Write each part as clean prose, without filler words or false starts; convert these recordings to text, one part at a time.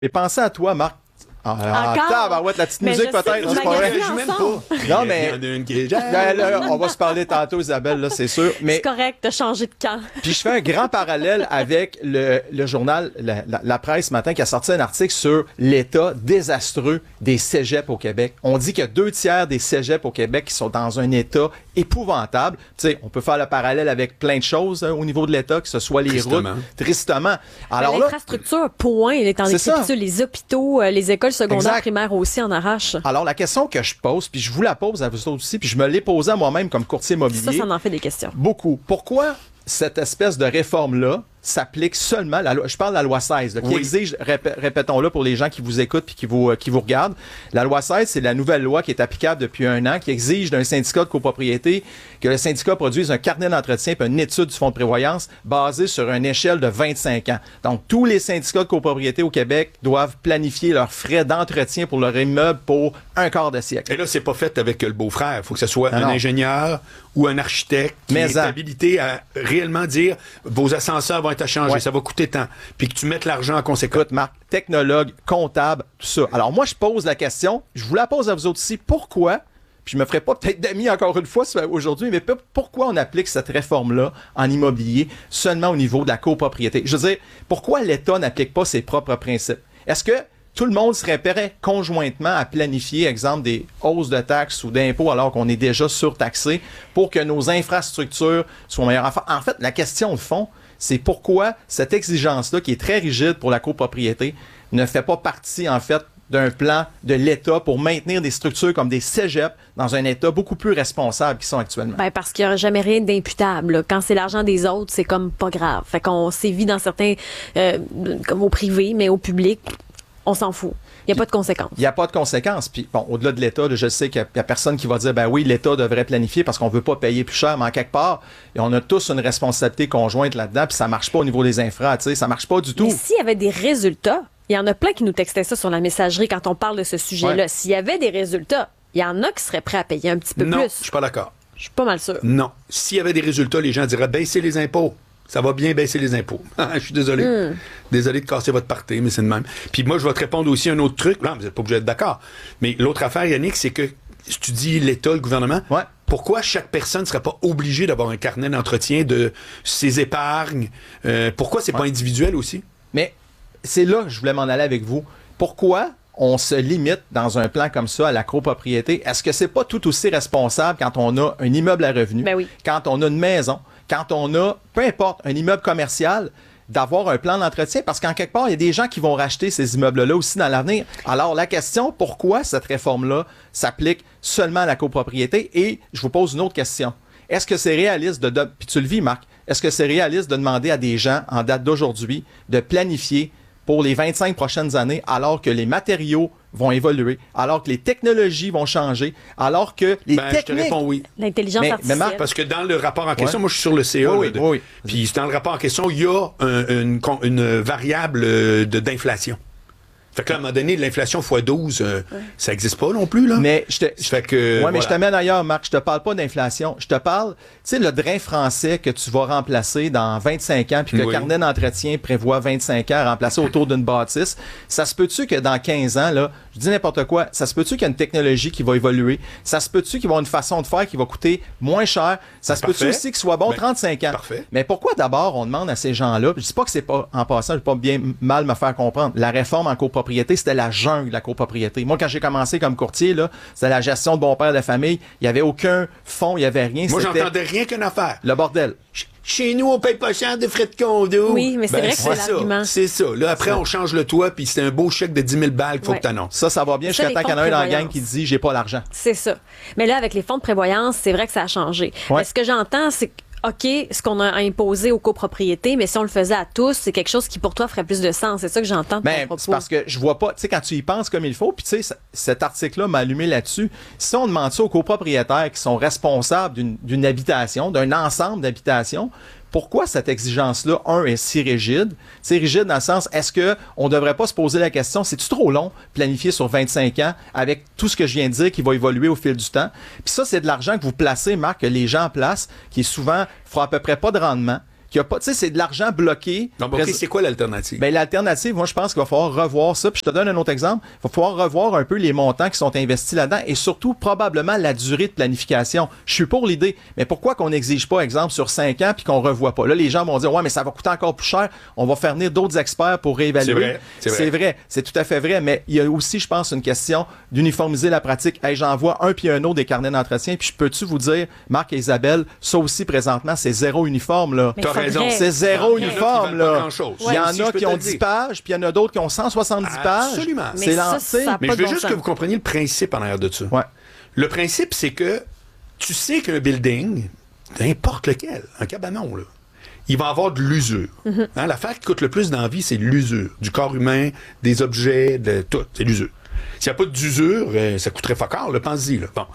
Et pensez à toi, Marc. Encore? La petite musique peut-être. Vous C'est pas vrai. magasinez Même ensemble. pas. Non, mais- Il y en a une qui est... Là, on va se parler tantôt, Isabelle, là, c'est sûr. C'est Mais correct, t'as changé de camp. puis je fais un grand parallèle avec le journal la Presse ce matin qui a sorti un article sur l'état désastreux des cégeps au Québec. On dit qu'il y a 2/3 des cégeps au Québec qui sont dans un état épouvantable. Tu sais, on peut faire le parallèle avec plein de choses au niveau de l'état, que ce soit les routes. Tristement. Alors là, L'infrastructure, point, elle est en C'est ça. décrépitude. Les hôpitaux, les écoles secondaires, Exact. primaires aussi en arrachent. alors la question que je pose, puis je vous la pose à vous autres aussi, puis je me l'ai posée à moi-même comme courtier immobilier. Ça en fait des questions. Beaucoup. Pourquoi cette espèce de réforme-là s'applique seulement, je parle de la loi 16, là, qui Oui. exige, répétons-le pour les gens qui vous écoutent puis qui vous regardent, la loi 16, c'est la nouvelle loi qui est applicable depuis 1 an, qui exige d'un syndicat de copropriété que le syndicat produise un carnet d'entretien puis une étude du fonds de prévoyance basée sur une échelle de 25 ans. Donc, tous les syndicats de copropriété au Québec doivent planifier leurs frais d'entretien pour leur immeuble pour un quart de siècle. Et là, c'est pas fait avec le beau-frère. Il faut que ce soit un non. ingénieur ou un architecte qui Mais est habilité à réellement dire vos ascenseurs vont être à changer, Ouais. ça va coûter tant. Puis que tu mettes l'argent en conséquence. Écoute, Marc, technologue, comptable, tout ça. Alors, moi, je pose la question, je vous la pose à vous autres aussi, pourquoi, puis je me ferai pas peut-être d'amis encore une fois aujourd'hui, mais pourquoi on applique cette réforme-là en immobilier seulement au niveau de la copropriété? Je veux dire, pourquoi l'État n'applique pas ses propres principes? Est-ce que tout le monde serait prêt conjointement à planifier, exemple, des hausses de taxes ou d'impôts alors qu'on est déjà surtaxé pour que nos infrastructures soient meilleures? En fait, la question de fond, c'est pourquoi cette exigence-là, qui est très rigide pour la copropriété, ne fait pas partie, en fait, d'un plan de l'État pour maintenir des structures comme des cégeps dans un État beaucoup plus responsable qu'ils sont actuellement. Ben, parce qu'il n'y aura jamais rien d'imputable, là. Quand c'est l'argent des autres, c'est comme pas grave. Fait qu'on sévit dans certains, comme au privé, mais au public, on s'en fout. Il n'y a pas de conséquences. Il n'y a pas de conséquences. Puis, bon, au-delà de l'État, là, je sais qu'il n'y a personne qui va dire, ben oui, l'État devrait planifier parce qu'on ne veut pas payer plus cher, mais en quelque part, et on a tous une responsabilité conjointe là-dedans, puis ça ne marche pas au niveau des infras, tu sais, ça ne marche pas du tout. Mais s'il y avait des résultats, il y en a plein qui nous textaient ça sur la messagerie quand on parle de ce sujet-là. Ouais. S'il y avait des résultats, il y en a qui seraient prêts à payer un petit peu Non, plus. je suis pas d'accord. Je suis pas mal sûre. Non. S'il y avait des résultats, les gens diraient baisser les impôts. Ça va bien baisser les impôts. Je suis désolé. Désolé de casser votre party, mais c'est de même. Puis moi, je vais te répondre aussi un autre truc. Non, vous n'êtes pas obligé d'être d'accord. Mais l'autre affaire, Yannick, c'est que si tu dis l'État, le gouvernement, Ouais. pourquoi chaque personne ne serait pas obligée d'avoir un carnet d'entretien de ses épargnes? Pourquoi c'est pas individuel aussi? Mais c'est là que je voulais m'en aller avec vous. Pourquoi on se limite dans un plan comme ça à la copropriété? Est-ce que c'est pas tout aussi responsable quand on a un immeuble à revenu, Ben oui. quand on a une maison, quand on a, peu importe, un immeuble commercial, d'avoir un plan d'entretien? Parce qu'en quelque part, il y a des gens qui vont racheter ces immeubles-là aussi dans l'avenir. Alors, la question, pourquoi cette réforme-là s'applique seulement à la copropriété? Et je vous pose une autre question. Est-ce que c'est réaliste puis tu le vis, Marc, est-ce que c'est réaliste de demander à des gens, en date d'aujourd'hui, de planifier pour les 25 prochaines années, alors que les matériaux vont évoluer, alors que les technologies vont changer, alors que les Je te techniques... réponds oui. L'intelligence Mais artificielle. Marc, Parce que dans le rapport en question, Ouais. moi je suis sur le CA. Oui, là, oui. Puis dans le rapport en question, il y a une variable d'inflation. Fait que là, à un moment donné, l'inflation x 12, ça n'existe pas non plus, là. Mais Fait que, ouais, mais voilà. je t'amène ailleurs, Marc. Je te parle pas d'inflation. Je te parle, tu sais, le drain français que tu vas remplacer dans 25 ans, puis que le Oui. carnet d'entretien prévoit 25 ans à remplacer autour d'une bâtisse. Ça se peut-tu que dans 15 ans, là, je dis n'importe quoi, ça se peut-tu qu'il y a une technologie qui va évoluer? Ça se peut-tu qu'il va y avoir une façon de faire qui va coûter moins cher? Ça se peut-tu Parfait. aussi qu'il soit bon Ben, 35 ans? parfait. Mais pourquoi d'abord on demande à ces gens-là, je dis pas que c'est pas, en passant, je vais pas bien mal me faire comprendre, la réforme en copropriété, c'était la jungle, la copropriété. Moi, quand j'ai commencé comme courtier, là, c'était la gestion de bon père de famille, il y avait aucun fonds, il y avait rien. Moi, C'était j'entendais rien qu'une affaire. le bordel. Chez nous, on paye pas cher de frais de condo. Oui, mais c'est vrai que c'est ça, l'argument. C'est ça. Là, après, on change le toit, puis c'est un beau chèque de 10 000 balles qu'il faut Ouais. que t'annonces. Ça va bien Ça, jusqu'à les temps qu'il y en a fonds un de dans la gang prévoyance. qui dit « j'ai pas l'argent C'est ça. Mais là, avec les fonds de prévoyance, c'est vrai que ça a changé. Ouais. Mais ce que j'entends, c'est que, OK, ce qu'on a imposé aux copropriétés, mais si on le faisait à tous, c'est quelque chose qui, pour toi, ferait plus de sens. C'est ça que j'entends de ton Ben, propos. c'est parce que je vois pas, tu sais, quand tu y penses comme il faut, puis tu sais, cet article-là m'a allumé là-dessus. Si on demande ça aux copropriétaires qui sont responsables d'une habitation, d'un ensemble d'habitations, pourquoi cette exigence-là, est si rigide? C'est rigide dans le sens, est-ce que on devrait pas se poser la question, c'est-tu trop long, planifier sur 25 ans, avec tout ce que je viens de dire qui va évoluer au fil du temps? Puis ça, c'est de l'argent que vous placez, Marc, que les gens placent, qui souvent fera à peu près pas de rendement, qu'il y a pas, tu sais, c'est de l'argent bloqué. Non, mais OK, c'est quoi l'alternative? Ben, l'alternative, moi, je pense qu'il va falloir revoir ça. Puis je te donne un autre exemple. Il va falloir revoir un peu les montants qui sont investis là-dedans et surtout, probablement, la durée de planification. Je suis pour l'idée. Mais pourquoi qu'on n'exige pas, exemple, sur 5 ans puis qu'on revoit pas? Là, les gens vont dire, ouais, mais ça va coûter encore plus cher. On va faire venir d'autres experts pour réévaluer. C'est vrai. C'est tout à fait vrai. Mais il y a aussi, je pense, une question d'uniformiser la pratique. Hey, j'envoie un puis un autre des carnets d'entretien. Puis peux-tu vous dire, Marc et Isabelle, ça aussi, présentement, c'est zéro uniforme, là. T'as raison. C'est zéro uniforme, là. Il y en a qui ont 10 dire. pages, puis il y en a d'autres qui ont 170 pages. Absolument. C'est lancé. Mais je veux juste que vous compreniez le principe en arrière de ça. Ouais. Le principe, c'est que tu sais qu'un building, n'importe lequel, un cabanon, là, il va avoir de l'usure. Hein, l'affaire qui coûte le plus dans la vie, c'est l'usure. Du corps humain, des objets, de tout. C'est l'usure. S'il n'y a pas d'usure, ça coûterait fuck all, pense-y. Là. Bon.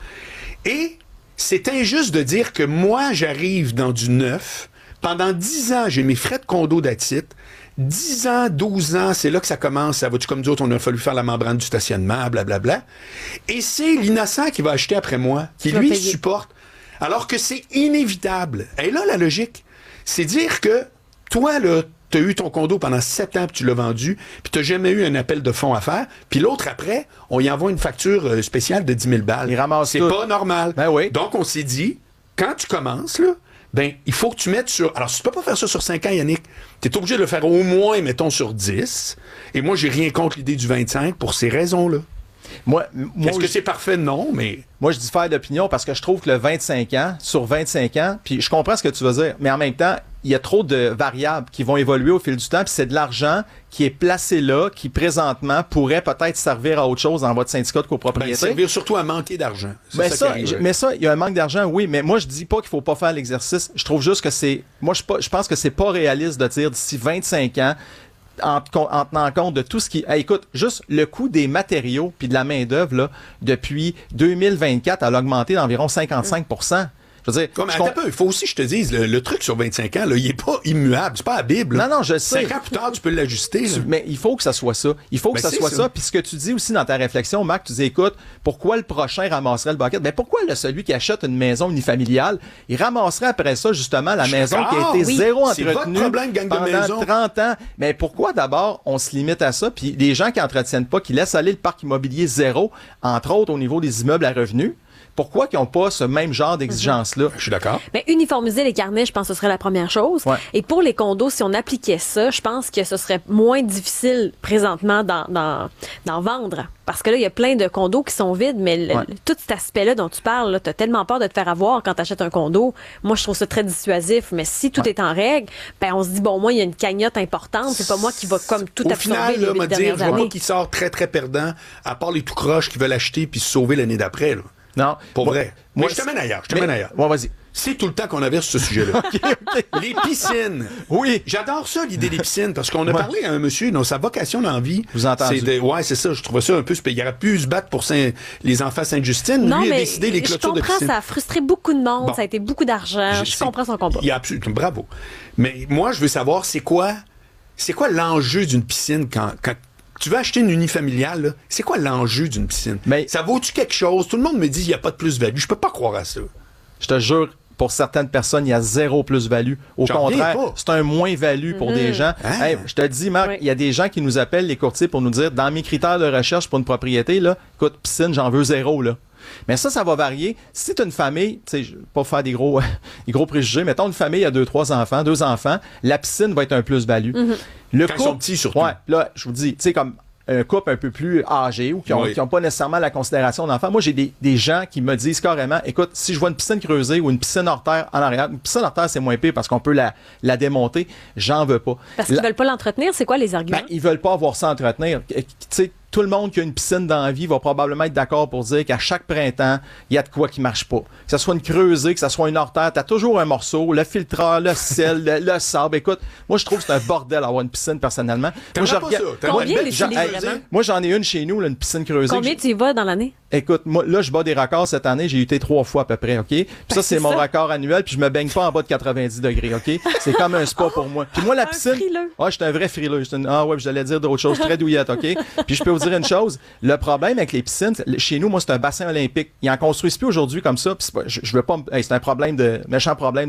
Et c'est injuste de dire que moi, j'arrive dans du neuf. Pendant 10 ans, j'ai mes frais de condo d'attite. 10 ans, 12 ans, c'est là que ça commence. Ça va-tu comme d'autres, on a fallu faire la membrane du stationnement, blablabla. Et c'est l'innocent qui va acheter après moi, qui lui supporte. Alors que c'est inévitable. Et là, la logique, c'est dire que toi, là, t'as eu ton condo pendant 7 ans, puis tu l'as vendu, puis t'as jamais eu un appel de fonds à faire, puis l'autre, après, on y envoie une facture spéciale de 10 000 balles. Il ramasse c'est tout. pas normal. Ben oui. Donc, on s'est dit, quand tu commences, là, ben, il faut que tu mettes sur... Alors, si tu peux pas faire ça sur 5 ans, Yannick, t'es obligé de le faire au moins, mettons, sur 10. Et moi, j'ai rien contre l'idée du 25 pour ces raisons-là. Est-ce que c'est parfait? Non, mais... Moi, je diffère d'opinion parce que je trouve que le 25 ans, sur 25 ans, puis je comprends ce que tu veux dire, mais en même temps, il y a trop de variables qui vont évoluer au fil du temps, puis c'est de l'argent qui est placé là, qui présentement pourrait peut-être servir à autre chose dans votre syndicat de copropriété. Servir surtout à manquer d'argent. Mais ça, il y a un manque d'argent, oui, mais moi, je dis pas qu'il faut pas faire l'exercice. Je trouve juste que c'est... Moi, je pense que c'est pas réaliste de dire d'ici 25 ans, en tenant compte de tout ce qui... Hey, écoute, juste le coût des matériaux puis de la main-d'œuvre, là, depuis 2024, elle a augmenté d'environ 55%. Je veux dire, attends un peu, il faut aussi que je te dise, le truc sur 25 ans, là, il est pas immuable, c'est pas la Bible. Non, je sais. 5 ans plus tard, tu peux l'ajuster. Mais il faut que ça soit ça. Il faut que ça soit ça. Puis ce que tu dis aussi dans ta réflexion, Marc, tu dis, écoute, pourquoi le prochain ramasserait le bucket? Ben pourquoi celui qui achète une maison unifamiliale, il ramasserait après ça, justement, la maison qui a été zéro entretenue pendant 30 ans? Mais pourquoi d'abord on se limite à ça? Puis les gens qui entretiennent pas, qui laissent aller le parc immobilier zéro, entre autres au niveau des immeubles à revenus, pourquoi qu'ils n'ont pas ce même genre d'exigence-là? Je suis d'accord. Mais uniformiser les carnets, je pense que ce serait la première chose. Ouais. Et pour les condos, si on appliquait ça, je pense que ce serait moins difficile présentement d'en vendre. Parce que là, il y a plein de condos qui sont vides, mais tout cet aspect-là dont tu parles, tu as tellement peur de te faire avoir quand tu achètes un condo. Moi, je trouve ça très dissuasif. Mais si tout est en règle, ben on se dit, bon, moi, il y a une cagnotte importante. C'est pas moi qui va comme tout absorber final, les 8 dernières années. Je vois pas qui sort très, très perdant, à part les tout croches qui veulent acheter puis se sauver l'année d'après. Là. Non. Pour vrai. Mais je te mène ailleurs. Ouais, vas-y. C'est tout le temps qu'on avait sur ce sujet-là. Les piscines. Oui. J'adore ça, l'idée des piscines, parce qu'on a parlé à un monsieur dont sa vocation dans la vie. Vous entendez? Ouais, c'est ça. Je trouvais ça un peu... Il aurait pu se battre pour les enfants Sainte-Justine. Non, lui mais a décidé les clôtures de piscine. Je comprends, ça a frustré beaucoup de monde. Bon. Ça a été beaucoup d'argent. Je comprends son combat. Il y a absolument... Bravo. Mais moi, je veux savoir, c'est quoi l'enjeu d'une piscine quand tu veux acheter une unifamiliale, là, c'est quoi l'enjeu d'une piscine? Mais ça vaut-tu quelque chose? Tout le monde me dit qu'il n'y a pas de plus-value. Je peux pas croire à ça. Je te jure, pour certaines personnes, il y a zéro plus-value. Au contraire, c'est un moins-value pour des gens. Hey, je te dis, Marc, il y a des gens qui nous appellent, les courtiers, pour nous dire, dans mes critères de recherche pour une propriété, là, écoute, piscine, j'en veux zéro, là. Mais ça va varier. Si c'est une famille, tu sais, je vais pas faire des gros préjugés, mettons une famille a 2 enfants, la piscine va être un plus-value. Le Quand ils sont petits, surtout. Ouais, là, je vous dis, tu sais, comme un couple un peu plus âgé ou qui ont pas nécessairement la considération d'enfants. Moi, j'ai des gens qui me disent carrément, écoute, si je vois une piscine creusée ou une piscine hors terre en arrière, une piscine hors terre, c'est moins pire parce qu'on peut la démonter, j'en veux pas. Parce qu'ils veulent pas l'entretenir, c'est quoi les arguments? Ben, ils veulent pas avoir ça à entretenir. Tu sais, tout le monde qui a une piscine dans la vie va probablement être d'accord pour dire qu'à chaque printemps, il y a de quoi qui marche pas. Que ce soit une creusée, que ce soit une hors terre, t'as toujours un morceau, le filtreur, le sel, le sable. Écoute, moi, je trouve que c'est un bordel d'avoir une piscine, personnellement. Combien l'utilisez vraiment? Moi, j'en ai une chez nous, là, une piscine creusée. Combien tu y vas dans l'année? Écoute, moi, là, je bats des records cette année. J'ai été 3 fois à peu près, OK? Puis ça, c'est mon record annuel, puis je me baigne pas en bas de 90 degrés, OK? C'est comme un spa pour moi. Puis moi, la piscine... Frileux. Ah, je suis un vrai frileux. Ah ouais, j'allais dire d'autres choses très douillettes, OK? Puis je peux vous dire une chose. Le problème avec les piscines, chez nous, moi, c'est un bassin olympique. Ils en construisent plus aujourd'hui comme ça. Puis je veux pas... c'est un problème méchant problème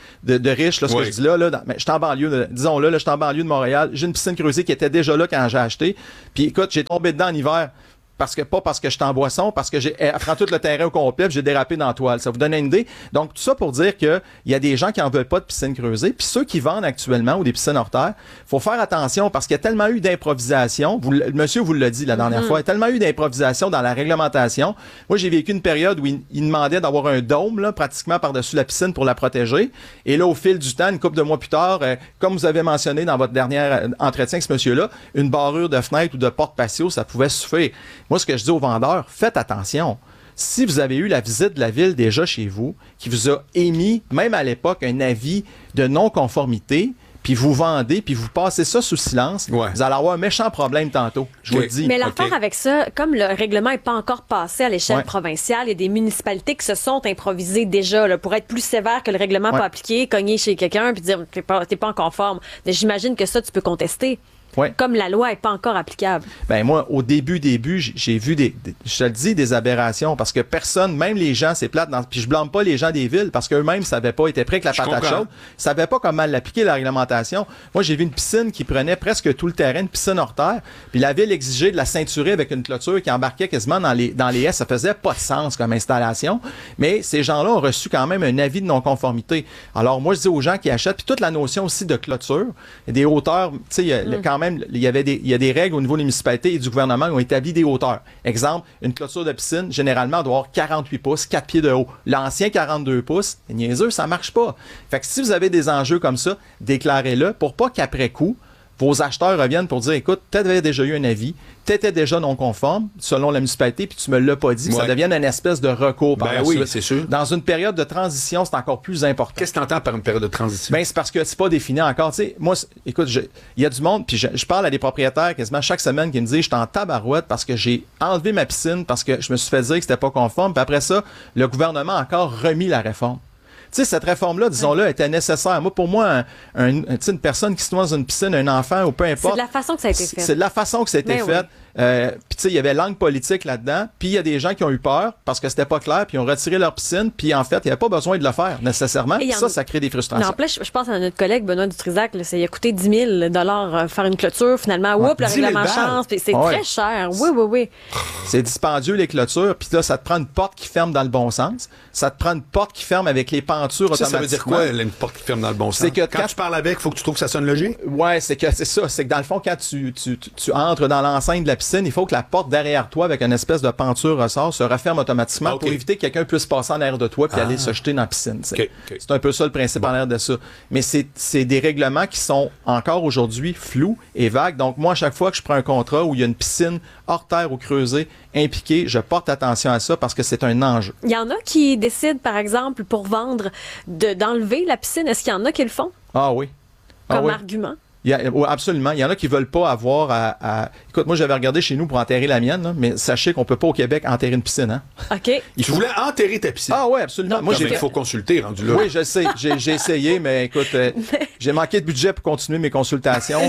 de riches, là, ce que je dis là. Mais je suis en banlieue, disons-le, là, je suis en banlieue de Montréal. J'ai une piscine creusée qui était déjà là quand j'ai acheté. Puis écoute, j'ai tombé dedans en hiver. Pas parce que je suis en boisson, parce que elle prend tout le terrain au complet, puis j'ai dérapé dans la toile. Ça vous donne une idée? Donc, tout ça pour dire qu'il y a des gens qui en veulent pas de piscine creusée, puis ceux qui vendent actuellement ou des piscines hors terre, faut faire attention parce qu'il y a tellement eu d'improvisation. Le monsieur vous l'a dit la dernière fois, il y a tellement eu d'improvisation dans la réglementation. Moi, j'ai vécu une période où il demandait d'avoir un dôme, là, pratiquement par-dessus la piscine pour la protéger. Et là, au fil du temps, une couple de mois plus tard, comme vous avez mentionné dans votre dernier entretien avec ce monsieur-là, une barrure de fenêtre ou de porte patio, ça pouvait suffire. Moi, ce que je dis aux vendeurs, faites attention. Si vous avez eu la visite de la ville déjà chez vous, qui vous a émis, même à l'époque, un avis de non-conformité, puis vous vendez, puis vous passez ça sous silence, vous allez avoir un méchant problème tantôt. Je vous le dis. Mais l'affaire avec ça, comme le règlement n'est pas encore passé à l'échelle provinciale, il y a des municipalités qui se sont improvisées déjà là, pour être plus sévères que le règlement pas appliqué, cogner chez quelqu'un puis dire t'es pas en conforme. Mais j'imagine que ça, tu peux contester. Ouais. Comme la loi n'est pas encore applicable. Ben moi, au début, j'ai vu je te le dis, des aberrations parce que personne, même les gens, c'est plate. Puis je blâme pas les gens des villes parce qu'eux-mêmes ne savaient pas, étaient prêts avec la patate chaude, ne savaient pas comment l'appliquer, la réglementation. Moi, j'ai vu une piscine qui prenait presque tout le terrain, une piscine hors terre, puis la ville exigeait de la ceinturer avec une clôture qui embarquait quasiment dans les haies. Ça faisait pas de sens comme installation, mais ces gens-là ont reçu quand même un avis de non-conformité. Alors moi, je dis aux gens qui achètent, puis toute la notion aussi de clôture, et des hauteurs, tu sais, quand même, il y a des règles au niveau des municipalités et du gouvernement qui ont établi des hauteurs. Exemple, une clôture de piscine, généralement, doit avoir 48 pouces, 4 pieds de haut. L'ancien 42 pouces, niaiseux, ça marche pas. Fait que si vous avez des enjeux comme ça, déclarez-le pour pas qu'après coup, vos acheteurs reviennent pour dire, écoute, tu avais déjà eu un avis, tu étais déjà non conforme, selon la municipalité, puis tu me l'as pas dit, que ça devienne une espèce de recours par la suite. C'est sûr. Dans une période de transition, c'est encore plus important. Qu'est-ce que tu entends par une période de transition? Ben, c'est parce que c'est pas défini encore. Tu sais, moi, écoute, il y a du monde, puis je parle à des propriétaires quasiment chaque semaine qui me disent, je suis en tabarouette parce que j'ai enlevé ma piscine, parce que je me suis fait dire que c'était pas conforme, puis après ça, le gouvernement a encore remis la réforme. Tu sais, cette réforme-là, disons-le, était nécessaire. Moi, pour moi, une personne qui se noie dans une piscine, un enfant ou peu importe. C'est de la façon que ça a été fait. C'est de la façon que ça a été fait. Puis, tu sais, il y avait langue politique là-dedans. Puis, il y a des gens qui ont eu peur parce que c'était pas clair. Puis, ils ont retiré leur piscine. Puis, en fait, il n'y avait pas besoin de le faire nécessairement. Ça crée des frustrations. Non, en plus, je pense à notre collègue Benoît Dutrisac. Là, ça lui a coûté 10 000 faire une clôture. Finalement, oups, le règlement change. C'est très cher. Oui. C'est dispendieux, les clôtures. Puis là, ça te prend une porte qui ferme dans le bon sens. Ça te prend une porte qui ferme avec les pentures automatiquement. Ça veut dire quoi, une porte qui ferme dans le bon sens? C'est que quand tu parles avec, il faut que tu trouves que ça sonne logique? Ouais, c'est ça. C'est que dans le fond, quand tu entres dans l'enceinte de la piscine, il faut que la porte derrière toi, avec une espèce de penture ressort, se referme automatiquement pour éviter que quelqu'un puisse passer en arrière de toi puis aller se jeter dans la piscine. C'est un peu ça le principe en arrière de ça. Mais c'est des règlements qui sont encore aujourd'hui flous et vagues. Donc moi, à chaque fois que je prends un contrat où il y a une piscine hors terre ou creusée impliquée, je porte attention à ça parce que c'est un enjeu. Il y en a qui décident, par exemple, pour vendre, d'enlever la piscine. Est-ce qu'il y en a qui le font? Ah oui. Comme argument? Absolument. Il y en a qui veulent pas avoir à... Écoute, moi, j'avais regardé chez nous pour enterrer la mienne, là, mais sachez qu'on peut pas au Québec enterrer une piscine. Hein? OK. Tu voulais enterrer ta piscine? Ah oui, absolument. Non, moi, il faut consulter, rendu là. Oui, je sais. J'ai essayé, mais écoute, j'ai manqué de budget pour continuer mes consultations.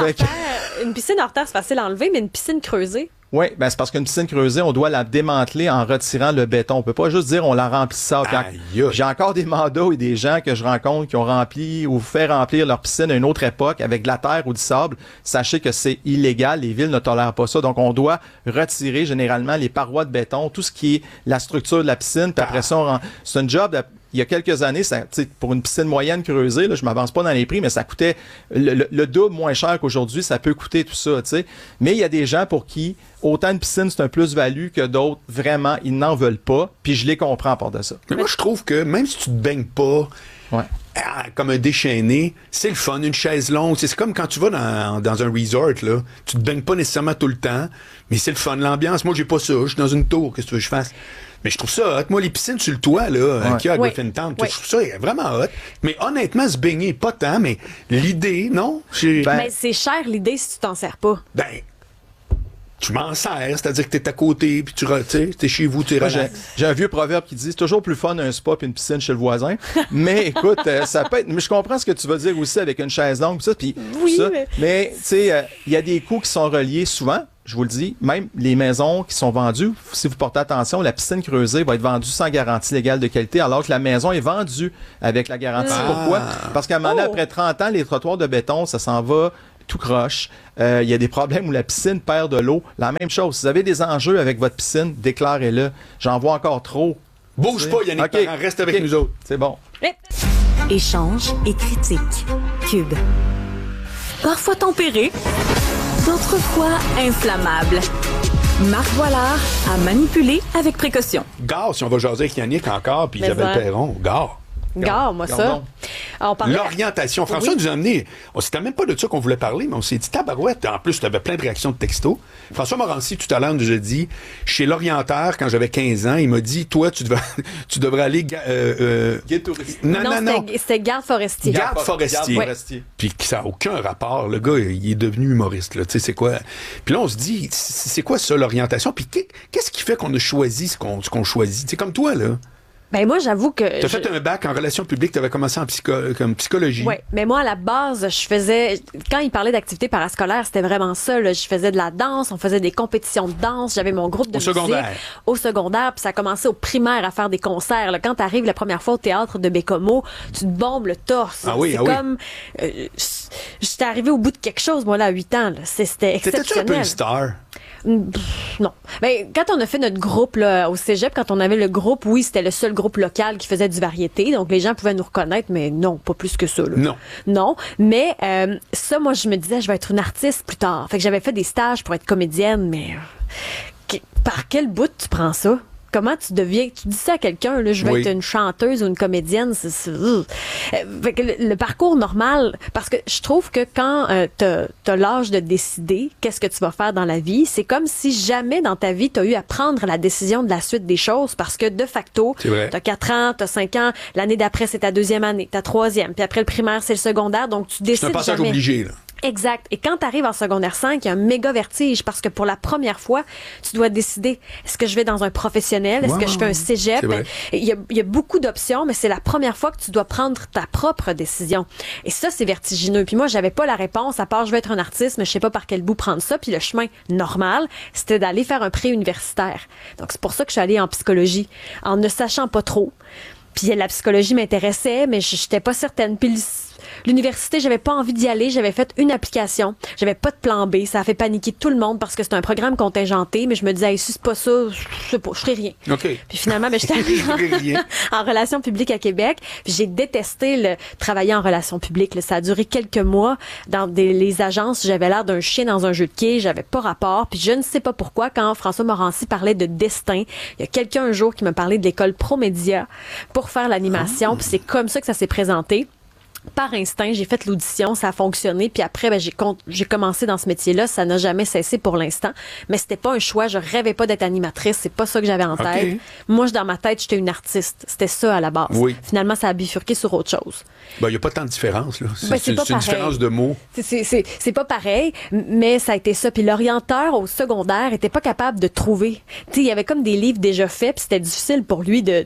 Une piscine hors terre, c'est facile à enlever, mais une piscine creusée? Oui, ben c'est parce qu'une piscine creusée, on doit la démanteler en retirant le béton. On peut pas juste dire on la remplit ça. J'ai encore des mandats et des gens que je rencontre qui ont rempli ou fait remplir leur piscine à une autre époque avec de la terre ou du sable. Sachez que c'est illégal. Les villes ne tolèrent pas ça. Donc, on doit retirer généralement les parois de béton, tout ce qui est la structure de la piscine. Puis après ça, c'est un job il y a quelques années, pour une piscine moyenne creusée, là, je m'avance pas dans les prix, mais ça coûtait le double moins cher qu'aujourd'hui, ça peut coûter tout ça, tu sais. Mais il y a des gens pour qui autant une piscine, c'est un plus-value que d'autres, vraiment, ils n'en veulent pas, puis je les comprends à part de ça. Mais moi, je trouve que même si tu te baignes pas comme un déchaîné, c'est le fun, une chaise longue. C'est comme quand tu vas dans un resort, là, tu te baignes pas nécessairement tout le temps, mais c'est le fun, l'ambiance. Moi, j'ai pas ça, je suis dans une tour, qu'est-ce que tu veux que je fasse? Mais je trouve ça hot. Moi, les piscines sur le toit, là, qu'il y a à Griffintown, je trouve ça vraiment hot. Mais honnêtement, se baigner, pas tant, mais l'idée, non? Ben, c'est cher, l'idée, si tu t'en sers pas. Ben, je m'en sers, c'est-à-dire que t'es à côté, puis tu sais, t'es chez vous, tu Moi, relax. j'ai un vieux proverbe qui dit c'est toujours plus fun un spa puis une piscine chez le voisin. Mais écoute, ça peut être. Mais je comprends ce que tu veux dire aussi avec une chaise longue, pis ça, puis Oui, ça. mais- Mais tu sais, il y a des coûts qui sont reliés souvent. Je vous le dis, même les maisons qui sont vendues, si vous portez attention, la piscine creusée va être vendue sans garantie légale de qualité, alors que la maison est vendue avec la garantie. Pourquoi? Parce qu'à un moment donné, Oh. après 30 ans, les trottoirs de béton, ça s'en va tout croche. Il y a des problèmes où la piscine perd de l'eau. La même chose. Si vous avez des enjeux avec votre piscine, déclarez-le. J'en vois encore trop. Bouge pas, Yannick Ok. Parent, reste avec Ok. nous autres. C'est bon. Échange et critique. Cube. Parfois tempéré, d'autres fois inflammable. Marc Boilard à manipuler avec précaution. Gare, si on va jaser avec Yannick encore, puis Mais Isabelle ça. Perron, gare. Gare, moi, ça. Gardons. On parlait... L'orientation. François Oui. nous a amené. C'était même pas de ça qu'on voulait parler, mais on s'est dit tabarouette. En plus, tu avais plein de réactions de textos. François Morancy, tout à l'heure, nous a dit chez l'orienteur, quand j'avais 15 ans, il m'a dit toi, tu devrais aller. Guide touristique. Non. C'était garde forestier. Garde forestier. Garde forestier. Puis que ça n'a aucun rapport. Le gars, il est devenu humoriste. Là. Tu sais, c'est quoi? Puis là, on se dit, c'est quoi ça, l'orientation? Puis qu'est-ce qui fait qu'on a choisi ce qu'on choisit? C'est comme toi, là. Ben moi, j'avoue que... Tu as fait un bac en relations publiques, tu avais commencé comme psychologie. Oui, mais moi, à la base, je faisais... Quand il parlait d'activités parascolaires, c'était vraiment ça. Là. Je faisais de la danse, on faisait des compétitions de danse, j'avais mon groupe de Au musique. secondaire. Au secondaire, puis ça a commencé au primaire à faire des concerts. Là. Quand tu arrives la première fois au théâtre de Bécomo, tu te bombes le torse. Ah oui, c'est ah oui. comme... j'étais arrivée au bout de quelque chose, moi, là, à 8 ans. Là. C'était T'étais-tu un exceptionnel. peu une star? Non. Ben, quand on a fait notre groupe là, au cégep, quand on avait le groupe, oui, c'était le seul groupe local qui faisait du variété. Donc, les gens pouvaient nous reconnaître, mais non, pas plus que ça. Là. Non. Non. Mais ça, moi, je me disais, je vais être une artiste plus tard. Fait que j'avais fait des stages pour être comédienne, mais par quel bout tu prends ça? Comment tu deviens... Tu dis ça à quelqu'un, là, je vais Oui. être une chanteuse ou une comédienne. Fait que le parcours normal, parce que je trouve que quand t'as l'âge de décider qu'est-ce que tu vas faire dans la vie, c'est comme si jamais dans ta vie, t'as eu à prendre la décision de la suite des choses, parce que de facto, C'est vrai. t'as 4 ans, t'as 5 ans, l'année d'après, c'est ta deuxième année, ta troisième, puis après le primaire, c'est le secondaire, donc tu C'est décides un passage jamais. obligé, là. Exact. Et quand tu arrives en secondaire 5, il y a un méga vertige parce que pour la première fois, tu dois décider est-ce que je vais dans un professionnel, est-ce Ouais, que je fais un cégep. c'est vrai. Il y a beaucoup d'options, mais c'est la première fois que tu dois prendre ta propre décision. Et ça, c'est vertigineux. Puis moi, j'avais pas la réponse à part je vais être un artiste, mais je sais pas par quel bout prendre ça. Puis le chemin normal, c'était d'aller faire un pré-universitaire. Donc c'est pour ça que je suis allée en psychologie, en ne sachant pas trop. Puis la psychologie m'intéressait, mais j'étais pas certaine. Puis l'université, j'avais pas envie d'y aller. J'avais fait une application. J'avais pas de plan B. Ça a fait paniquer tout le monde parce que c'est un programme contingenté. Mais je me disais, hey, si c'est pas ça, je sais pas, je ferai rien. OK. Puis finalement, ben, j'étais allée Je ferai rien. en relations publiques à Québec. Puis j'ai détesté travailler en relations publiques. Là. Ça a duré quelques mois. Dans les agences, j'avais l'air d'un chien dans un jeu de quilles. J'avais pas rapport. Puis je ne sais pas pourquoi, quand François Morancy parlait de destin, il y a quelqu'un un jour qui m'a parlé de l'école Promédia pour faire l'animation. Puis c'est comme ça que ça s'est présenté. Par instinct, j'ai fait l'audition, ça a fonctionné, puis après, ben, j'ai commencé dans ce métier-là, ça n'a jamais cessé pour l'instant, mais c'était pas un choix, je rêvais pas d'être animatrice, c'est pas ça que j'avais en tête. Moi, dans ma tête, j'étais une artiste, c'était ça à la base. Oui. Finalement, ça a bifurqué sur autre chose. Ben, il n'y a pas tant de différence, là. Ben, c'est pas une pareil. différence de mots. C'est pas pareil, mais ça a été ça. Puis l'orienteur au secondaire était pas capable de trouver. Tu sais, il y avait comme des livres déjà faits, puis c'était difficile pour lui de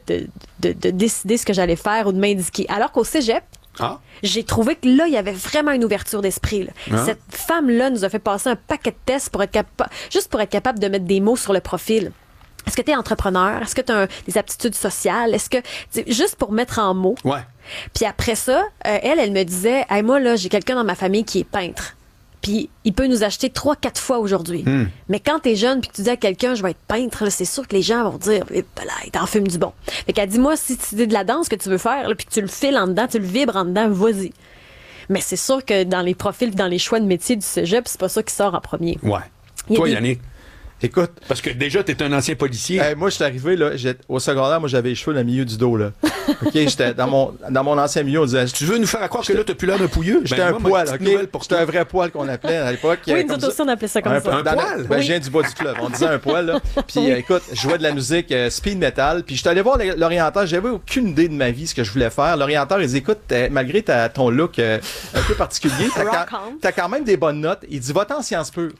décider ce que j'allais faire ou de m'indiquer. Alors qu'au cégep, j'ai trouvé que là, il y avait vraiment une ouverture d'esprit. Là. Ah. Cette femme-là nous a fait passer un paquet de tests juste pour être capable de mettre des mots sur le profil. Est-ce que tu es entrepreneur? Est-ce que tu as des aptitudes sociales? Est-ce que juste pour mettre en mots. Ouais. Puis après ça, elle me disait, hey, moi là, j'ai quelqu'un dans ma famille qui est peintre. Puis il peut nous acheter 3-4 fois aujourd'hui. Mais quand t'es jeune puis que tu dis à quelqu'un je vais être peintre, là, c'est sûr que les gens vont dire t'en fumes du bon. Fait qu'elle dit moi si c'est de la danse que tu veux faire là, puis que tu le files en dedans, tu le vibres en dedans, vas-y. Mais c'est sûr que dans les profils, dans les choix de métier du cégep, c'est pas ça qui sort en premier. Ouais. Il y a Toi, des- Yannick. Écoute, Parce que déjà, t'es un ancien policier. moi, je suis arrivé, là, au secondaire, moi, j'avais les cheveux dans le milieu du dos, là. OK, j'étais dans mon ancien milieu, on disait... Tu veux nous faire croire que là, t'as plus l'air d'un pouilleux? J'étais Ben, un moi, ma poil, petite OK? nouvelle pour J'étais toi. un vrai poil qu'on appelait à l'époque. Oui, comme nous aussi on appelait ça comme ça. Un dans poil? Ben, Oui. je viens du bas du club. On disait un poil, là. Puis, écoute, je jouais de la musique speed metal. Puis, j'étais allé voir l'orienteur. J'avais aucune idée de ma vie, ce que je voulais faire. L'orienteur, il dit, écoute, malgré ton look un peu particulier, Rock on. t'as quand même des bonnes notes. Il dit, va-t'en en sciences pures.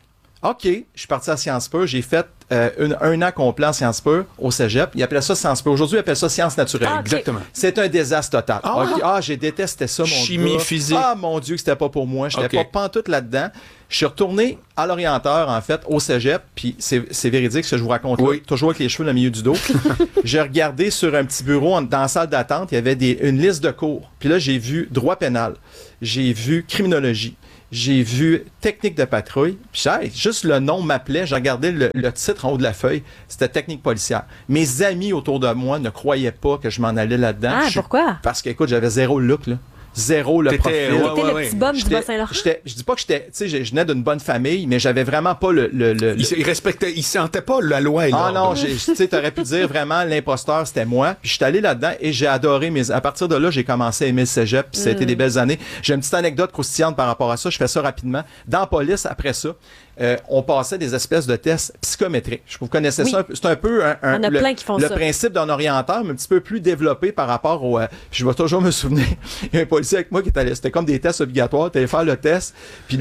OK, je suis parti à Sciences Po, j'ai fait un an complet en Sciences Po au cégep. Ils appelaient ça Sciences Po. Aujourd'hui, ils appellent ça Sciences naturelles. Ah, okay. Exactement. C'est un désastre total. Ah, OK. J'ai détesté ça, mon Chimie, gars. physique. Ah, mon Dieu, que c'était pas pour moi. J'étais OK. pas pantoute là-dedans. Je suis retourné à l'orienteur, en fait, au cégep, puis c'est véridique ce que je vous raconte là, toujours avec les cheveux dans le milieu du dos. J'ai regardé sur un petit bureau dans la salle d'attente, il y avait une liste de cours. Puis là, j'ai vu droit pénal, j'ai vu criminologie, j'ai vu technique de patrouille. Puis juste le nom m'appelait. J'ai regardé le titre en haut de la feuille. C'était technique policière. Mes amis autour de moi ne croyaient pas que je m'en allais là-dedans. Ah, pourquoi? Parce que, écoute, j'avais zéro look, là. Zéro le profil. T'étais le petit bum du Bas-Saint-Laurent. Je dis pas que j'étais, tu sais, je venais d'une bonne famille, mais j'avais vraiment pas Il respectait, il sentait pas la loi et l'ordre. Ah non, tu sais, t'aurais pu dire vraiment l'imposteur, c'était moi. Puis je suis allé là-dedans et j'ai adoré à partir de là, j'ai commencé à aimer le cégep, puis ça a été des belles années. J'ai une petite anecdote croustillante par rapport à ça, je fais ça rapidement. Dans la police, après ça, on passait des espèces de tests psychométriques. Je vous connaissais ça. C'est un peu on a plein qui font le ça. principe d'un orienteur, mais un petit peu plus développé par rapport au... je vais toujours me souvenir, il y a un policier avec moi qui était... C'était comme des tests obligatoires. Tu allais faire le test, puis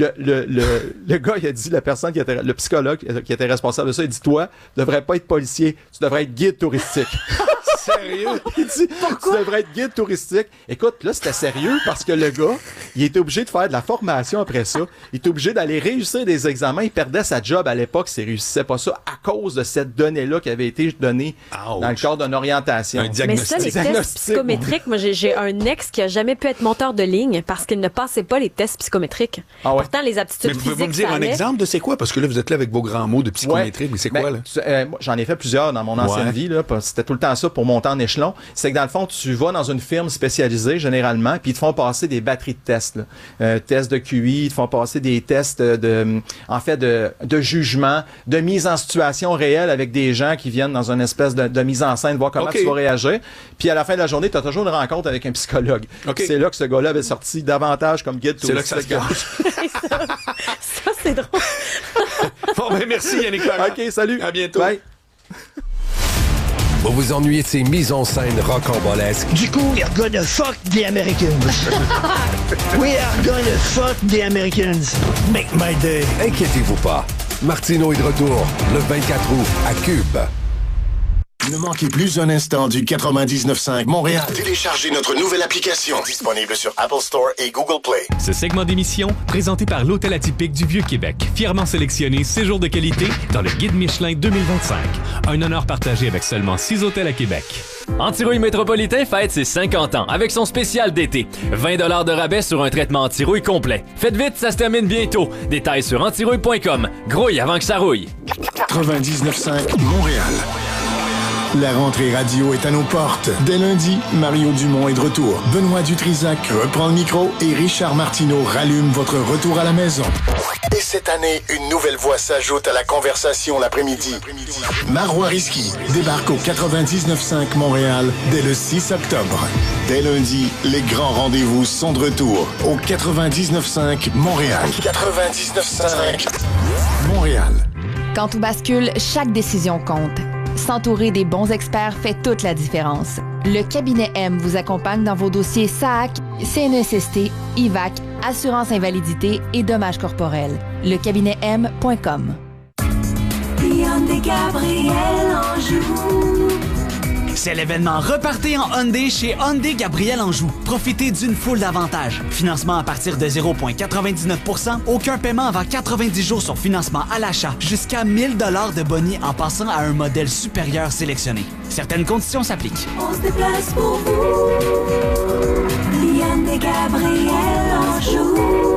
le gars, il a dit, la personne qui était... Le psychologue qui était responsable de ça, il dit, toi, tu devrais pas être policier, tu devrais être guide touristique. Sérieux? Il dit, tu devrais être guide touristique. Écoute, là, c'était sérieux parce que le gars, il était obligé de faire de la formation après ça. Il était obligé d'aller réussir des examens. Il perdait sa job à l'époque s'il réussissait pas ça à cause de cette donnée-là qui avait été donnée dans le cadre d'une orientation. Un diagnostic. Mais ça, les tests psychométriques, moi, j'ai un ex qui a jamais pu être monteur de ligne parce qu'il ne passait pas les tests psychométriques. Ah ouais. Pourtant, les aptitudes Mais physiques, pouvez-vous me dire ça un allait. exemple de c'est quoi? Parce que là, vous êtes là avec vos grands mots de psychométrie, mais c'est quoi, là? Moi, j'en ai fait plusieurs dans mon ancienne vie, là. C'était tout le temps ça pour monter en échelon. C'est que dans le fond, tu vas dans une firme spécialisée, généralement, puis ils te font passer des batteries de tests, là. Tests de QI, ils te font passer des tests de jugement, de mise en situation réelle avec des gens qui viennent dans une espèce de mise en scène, voir comment tu vas réagir. Puis à la fin de la journée, tu as toujours une rencontre avec un psychologue. C'est là que ce gars-là avait sorti davantage comme guide touristique. C'est là que ça se gâche. Ça, c'est drôle. Bon, ben merci Yannick Laurent. OK, salut. À bientôt. Bye. Vous vous ennuyez de ces mises en scène rocambolesques? Du coup, we're gonna fuck the Americans. We are gonna fuck the Americans. Make my day. Inquiétez-vous pas. Martineau est de retour le 24 août à Cube. Ne manquez plus un instant du 99.5 Montréal. Téléchargez notre nouvelle application disponible sur Apple Store et Google Play. Ce segment d'émission, présenté par l'Hôtel Atypique du Vieux-Québec, fièrement sélectionné séjour de qualité dans le Guide Michelin 2025. Un honneur partagé avec seulement 6 hôtels à Québec. Antirouille Métropolitain fête ses 50 ans avec son spécial d'été. 20 $ de rabais sur un traitement antirouille complet. Faites vite, ça se termine bientôt. Détails sur antirouille.com. Grouille avant que ça rouille. 99.5 Montréal. La rentrée radio est à nos portes. Dès lundi, Mario Dumont est de retour. Benoît Dutrisac reprend le micro et Richard Martineau rallume votre retour à la maison. Et cette année, une nouvelle voix s'ajoute à la conversation l'après-midi. Marois Risky débarque au 99.5 Montréal dès le 6 octobre. Dès lundi, les grands rendez-vous sont de retour au 99.5 Montréal. 99.5 Montréal. Quand tout bascule, chaque décision compte. S'entourer des bons experts fait toute la différence. Le cabinet M vous accompagne dans vos dossiers SAAC, CNSST, IVAC, assurance invalidité et dommages corporels. Lecabinetem.com. Hyundai Gabriel Anjou. C'est l'événement Repartez en Hyundai chez Hyundai Gabriel Anjou. Profitez d'une foule d'avantages. Financement à partir de 0,99 %, aucun paiement avant 90 jours sur financement à l'achat, jusqu'à 1 000 $ de bonus en passant à un modèle supérieur sélectionné. Certaines conditions s'appliquent. On se déplace pour vous. Hyundai Gabriel Anjou.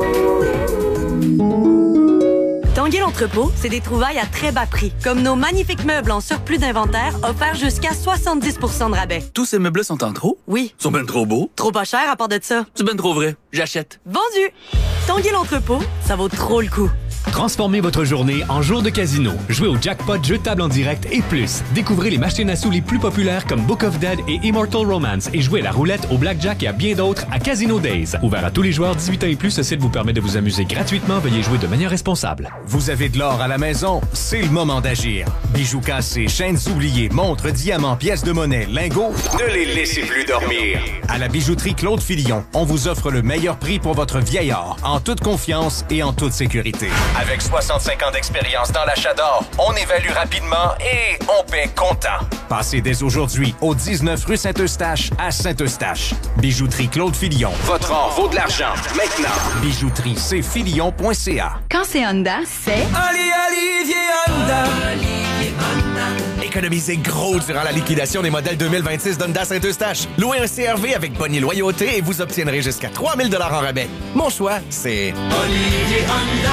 Tanguay l'entrepôt, c'est des trouvailles à très bas prix, comme nos magnifiques meubles en surplus d'inventaire offerts jusqu'à 70 % de rabais. Tous ces meubles sont en trop? Oui. Sont ben trop beaux? Trop pas cher à part de ça. C'est ben trop vrai. J'achète. Vendu! Tanguay l'entrepôt, ça vaut trop le coup. Transformez votre journée en jour de casino. Jouez au jackpot, jeux de table en direct et plus. Découvrez les machines à sous les plus populaires comme Book of Dead et Immortal Romance et jouez à la roulette, au blackjack et à bien d'autres à Casino Days. Ouvert à tous les joueurs 18 ans et plus, ce site vous permet de vous amuser gratuitement. Veuillez jouer de manière responsable. Vous avez de l'or à la maison? C'est le moment d'agir. Bijoux cassés, chaînes oubliées, montres, diamants, pièces de monnaie, lingots, ne les laissez plus dormir. À la bijouterie Claude Filion, on vous offre le meilleur prix pour votre vieil or, en toute confiance et en toute sécurité. Avec 65 ans d'expérience dans l'achat d'or, on évalue rapidement et on paie comptant. Passez dès aujourd'hui au 19 rue Saint-Eustache à Saint-Eustache. Bijouterie Claude Filion. Votre or vaut de l'argent. Maintenant. Bijouterie cfilion.ca. Quand c'est Honda, c'est... Olivier Honda. Économisez gros durant la liquidation des modèles 2026 d'Honda Saint-Eustache. Louez un CR-V avec bonne loyauté et vous obtiendrez jusqu'à 3000 $ en rabais. Mon choix, c'est Olivier Honda.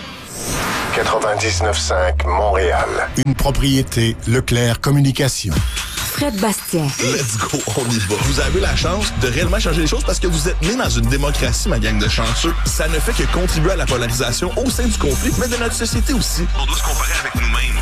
99.5 Montréal. Une propriété Leclerc Communication. Fred Bastien. Let's go, on y va. Vous avez la chance de réellement changer les choses parce que vous êtes né dans une démocratie, ma gang de chanceux. Ça ne fait que contribuer à la polarisation au sein du conflit, mais de notre société aussi. On doit se comparer avec nous-mêmes.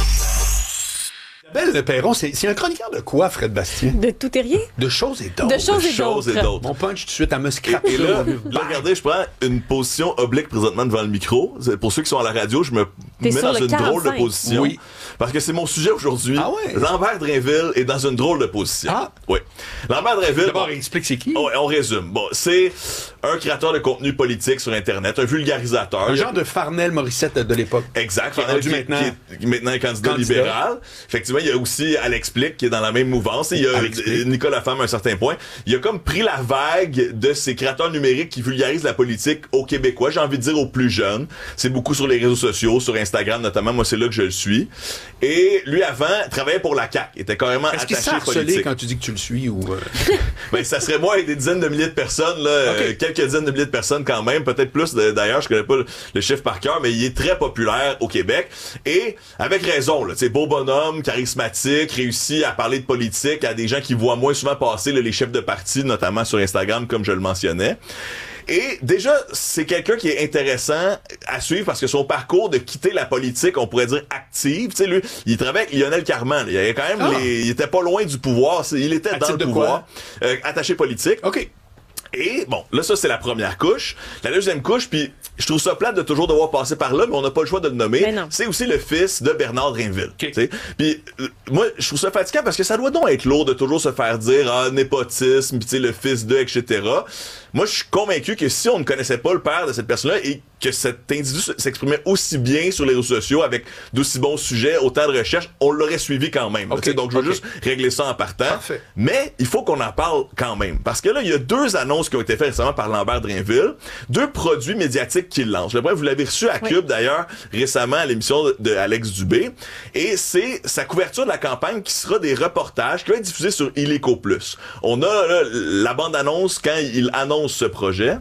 Isabelle Perron, c'est un chroniqueur de quoi, Fred Bastien? De tout et rien? De choses et d'autres. De choses et d'autres. Mon punch tout de suite à me scraper. Et là, regardez, je prends une position oblique présentement devant le micro. Pour ceux qui sont à la radio, je me mets dans une drôle de position. Oui. Parce que c'est mon sujet aujourd'hui. Ah ouais? Lambert Drainville est dans une drôle de position. Ah. Oui. Lambert Drainville... D'abord, explique c'est qui? On résume. Bon, c'est un créateur de contenu politique sur Internet, un vulgarisateur. Un genre de Farnell Morissette de l'époque. Exact. Farnell qui est maintenant candidat libéral. Effectivement, il y a aussi Alex Plick qui est dans la même mouvance. Et il y a Nicolas Femme à un certain point. Il a comme pris la vague de ces créateurs numériques qui vulgarisent la politique aux Québécois. J'ai envie de dire aux plus jeunes. C'est beaucoup sur les réseaux sociaux, sur Instagram notamment. Moi, c'est là que je le suis. Et lui, avant, travaillait pour la CAQ. Il était carrément attaché politique. Quand tu dis que tu le suis ou... Ben, ça serait moi et des dizaines de milliers de personnes, là. Okay. Quelques dizaines de milliers de personnes quand même. Peut-être plus, d'ailleurs. Je connais pas le chiffre par cœur, mais il est très populaire au Québec. Et avec raison, là. Tu sais, beau bonhomme, charismatique, réussit à parler de politique à des gens qui voient moins souvent passer, là, les chefs de parti, notamment sur Instagram, comme je le mentionnais. Et déjà, c'est quelqu'un qui est intéressant à suivre parce que son parcours de quitter la politique, on pourrait dire active, tu sais, lui, il travaillait avec Lionel Carman. Il y avait quand même il était pas loin du pouvoir. Il était dans le pouvoir. Attaché politique. OK. Et bon, là, ça, c'est la première couche. La deuxième couche, puis je trouve ça plate de toujours devoir passer par là, mais on n'a pas le choix de le nommer. C'est aussi le fils de Bernard Drainville. Okay. Puis moi, je trouve ça fatigant parce que ça doit donc être lourd de toujours se faire dire népotisme, puis le fils de, etc. Moi, je suis convaincu que si on ne connaissait pas le père de cette personne-là et que cet individu s'exprimait aussi bien sur les réseaux sociaux avec d'aussi bons sujets, autant de recherches, on l'aurait suivi quand même. Okay. Donc, je veux juste régler ça en partant. Parfait. Mais il faut qu'on en parle quand même. Parce que là, il y a 2 annonces qui ont été faites récemment par Lambert Drainville. 2 produits médiatiques qu'il lance. Le premier, vous l'avez reçu à Cube, d'ailleurs, récemment à l'émission de Alex Dubé. Et c'est sa couverture de la campagne qui sera des reportages qui va être diffusés sur Illico Plus. On a là, la bande-annonce quand il annonce ce projet.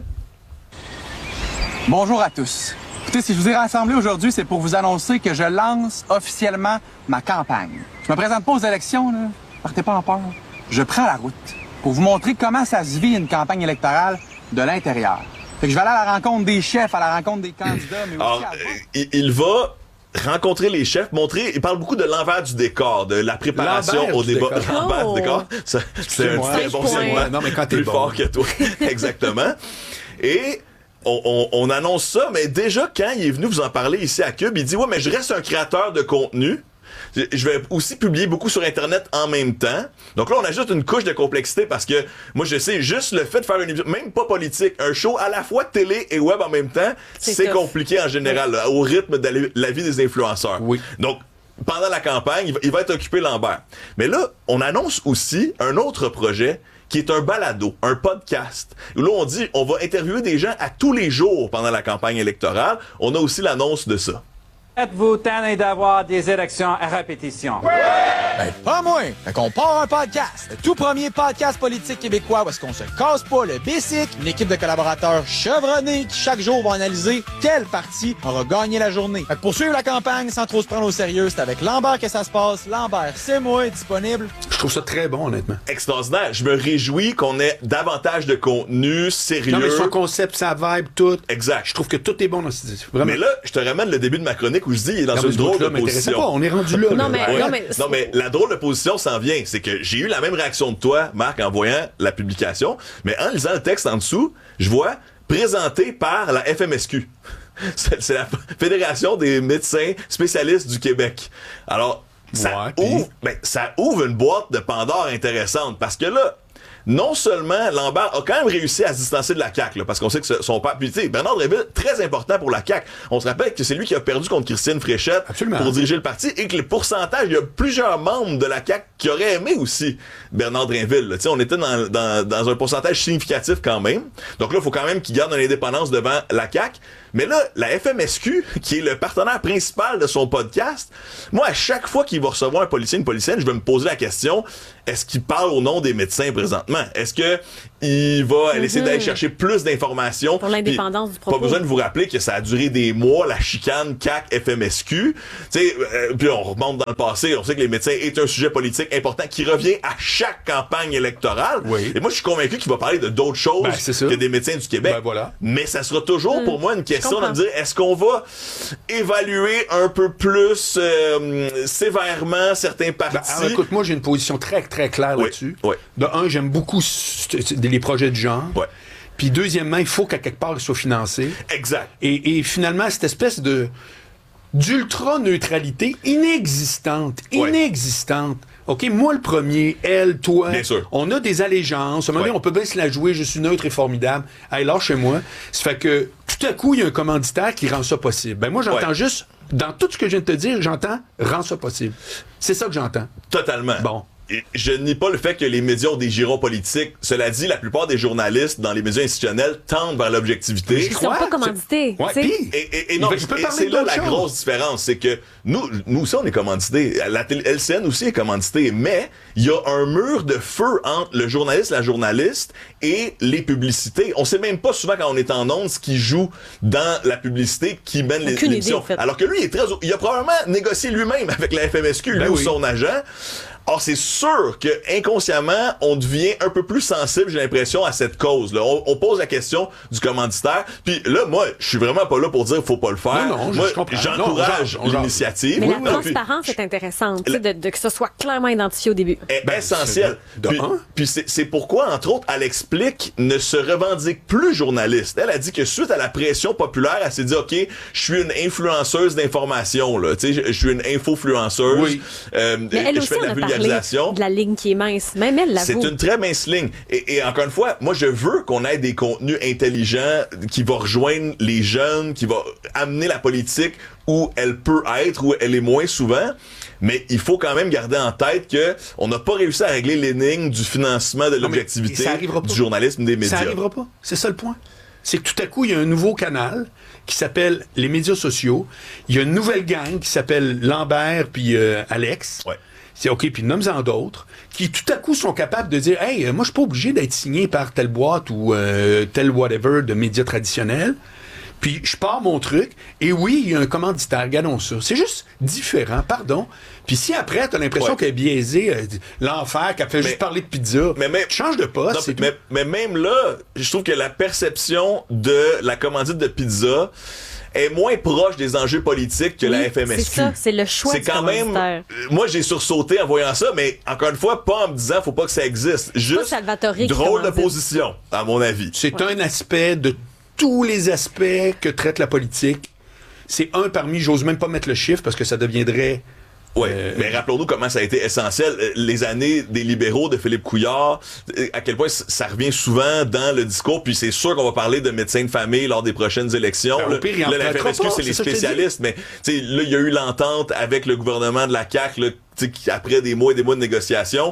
Bonjour à tous. Écoutez, si je vous ai rassemblés aujourd'hui, c'est pour vous annoncer que je lance officiellement ma campagne. Je me présente pas aux élections, là. Partez pas en peur. Je prends la route pour vous montrer comment ça se vit une campagne électorale de l'intérieur. Fait que je vais aller à la rencontre des chefs, à la rencontre des candidats, mais aussi il va rencontrer les chefs, montrer, il parle beaucoup de l'envers du décor, de la préparation au débat. L'envers du décor. C'est un très bon segment. Non, mais quand t'es plus fort que toi. Exactement. Et on annonce ça, mais déjà, quand il est venu vous en parler ici à Cube, il dit, ouais, mais je reste un créateur de contenu. Je vais aussi publier beaucoup sur Internet en même temps. Donc là, on ajoute une couche de complexité parce que moi, je sais, juste le fait de faire une émission, même pas politique, un show à la fois télé et web en même temps, c'est compliqué en général, là, au rythme de la vie des influenceurs. Oui. Donc, pendant la campagne, il va être occupé Lambert. Mais là, on annonce aussi un autre projet qui est un balado, un podcast. Où là, on dit, on va interviewer des gens à tous les jours pendant la campagne électorale. On a aussi l'annonce de ça. Êtes-vous tanné d'avoir des élections à répétition? Ouais! Ben, pas moi! Fait qu'on part un podcast. Le tout premier podcast politique québécois où est-ce qu'on se casse pas le basic. Une équipe de collaborateurs chevronnés qui chaque jour vont analyser quel parti aura gagné la journée. Fait que pour suivre la campagne sans trop se prendre au sérieux, c'est avec Lambert que ça se passe. Lambert, c'est moi, disponible. Je trouve ça très bon, honnêtement. Extraordinaire. Je me réjouis qu'on ait davantage de contenu sérieux. Non, mais son concept, sa vibe, tout. Exact. Je trouve que tout est bon dans ce vraiment. Mais là, je te ramène le début de ma chronique où je dis il est dans une drôle de position. Pas, on est rendu là. Non, mais la drôle de position s'en vient. C'est que j'ai eu la même réaction de toi, Marc, en voyant la publication. Mais en lisant le texte en dessous, je vois présenté par la FMSQ. C'est la Fédération des médecins spécialistes du Québec. Alors, ça ouvre une boîte de Pandore intéressante parce que là, non seulement Lambert a quand même réussi à se distancer de la CAQ, là, parce qu'on sait que son père... Puis tu sais, Bernard Drinville, très important pour la CAQ. On se rappelle que c'est lui qui a perdu contre Christine Fréchette pour diriger le parti, et que le pourcentage, il y a plusieurs membres de la CAQ qui auraient aimé aussi Bernard Drinville. Tu sais, on était dans un pourcentage significatif quand même. Donc là, il faut quand même qu'il garde une indépendance devant la CAQ. Mais là, la FMSQ, qui est le partenaire principal de son podcast, moi, à chaque fois qu'il va recevoir un policier, une policienne, je vais me poser la question, est-ce qu'il parle au nom des médecins présentement? Est-ce que il va essayer d'aller chercher plus d'informations? Pour l'indépendance du propos. Pas besoin de vous rappeler que ça a duré des mois, la chicane CAQ-FMSQ. Tu sais, puis on remonte dans le passé, on sait que les médecins est un sujet politique important qui revient à chaque campagne électorale. Oui. Et moi, je suis convaincu qu'il va parler de d'autres choses que des médecins du Québec. Voilà. Mais ça sera toujours pour moi une question de me dire, est-ce qu'on va évaluer un peu plus sévèrement certains partis? Alors, écoute, moi, j'ai une position très, très claire là-dessus. Oui. De un, j'aime beaucoup les projets de genre. Ouais. Puis deuxièmement, il faut qu'à quelque part, ils soient financés. Exact. Et finalement, cette espèce d'ultra-neutralité inexistante. OK, moi le premier, elle, toi, bien sûr. On a des allégeances. À un moment donné, on peut bien se la jouer, je suis neutre et formidable. Hey, lâchez-moi. Ça fait que tout à coup, il y a un commanditaire qui rend ça possible. Ben moi, j'entends juste, dans tout ce que je viens de te dire, j'entends « rend ça possible ». C'est ça que j'entends. Totalement. Bon. Je nie pas le fait que les médias ont des girons politiques. Cela dit, la plupart des journalistes dans les médias institutionnels tendent vers l'objectivité. Ils sont pas commandités. Et non, c'est là la grosse différence. C'est que nous aussi, on est commandités. La LCN aussi est commanditée. Mais il y a un mur de feu entre le journaliste, la journaliste et les publicités. On sait même pas souvent quand on est en ondes ce qui joue dans la publicité qui mène l'émission. En fait. Alors que lui, il a probablement négocié lui-même avec la FMSQ, lui ou son agent. Or, c'est sûr que inconsciemment, on devient un peu plus sensible, j'ai l'impression, à cette cause-là. On pose la question du commanditaire. Puis là, moi, je suis vraiment pas là pour dire faut pas le faire. Non, moi, je comprends. j'encourage l'initiative. Mais la transparence est intéressante, de que ce soit clairement identifié au début. Est essentiel. Puis c'est pourquoi, entre autres, Alex Plick ne se revendique plus journaliste. Elle a dit que suite à la pression populaire, elle s'est dit, OK, je suis une influenceuse d'information, là. Tu sais, je suis une infofluenceuse. Oui. Mais elle aussi, on a parlé de la ligne qui est mince. Même elle l'avoue. C'est une très mince ligne. Et encore une fois, moi, je veux qu'on ait des contenus intelligents qui vont rejoindre les jeunes, qui vont amener la politique où elle peut être, où elle est moins souvent. Mais il faut quand même garder en tête que on n'a pas réussi à régler l'énigme du financement de l'objectivité, du journalisme, des médias. Ça n'arrivera pas. C'est ça le point. C'est que tout à coup, il y a un nouveau canal qui s'appelle les médias sociaux. Il y a une nouvelle gang qui s'appelle Lambert puis Alex. Ouais. C'est OK, puis nomme-en d'autres, qui tout à coup sont capables de dire « Hey, moi, je suis pas obligé d'être signé par telle boîte ou tel whatever de médias traditionnels. Puis je pars mon truc, et oui, il y a un commanditaire, regardons ça. C'est juste différent, pardon. Puis si après, t'as l'impression qu'elle est biaisée, l'enfer, qu'elle fait juste parler de pizza, change de poste, non, mais même là, je trouve que la perception de la commandite de pizza est moins proche des enjeux politiques que la FMSQ. C'est ça, c'est le choix du commanditaire. Moi, j'ai sursauté en voyant ça, mais encore une fois, pas en me disant faut pas que ça existe. Juste drôle de position, à mon avis. C'est un aspect de tous les aspects que traite la politique. C'est un parmi, j'ose même pas mettre le chiffre parce que ça deviendrait... Oui, mais rappelons-nous comment ça a été essentiel. Les années des libéraux de Philippe Couillard, à quel point ça revient souvent dans le discours, puis c'est sûr qu'on va parler de médecins de famille lors des prochaines élections. Au pire, la FMSQ, c'est les spécialistes, mais là, il y a eu l'entente avec le gouvernement de la CAQ, là, après des mois et des mois de négociations.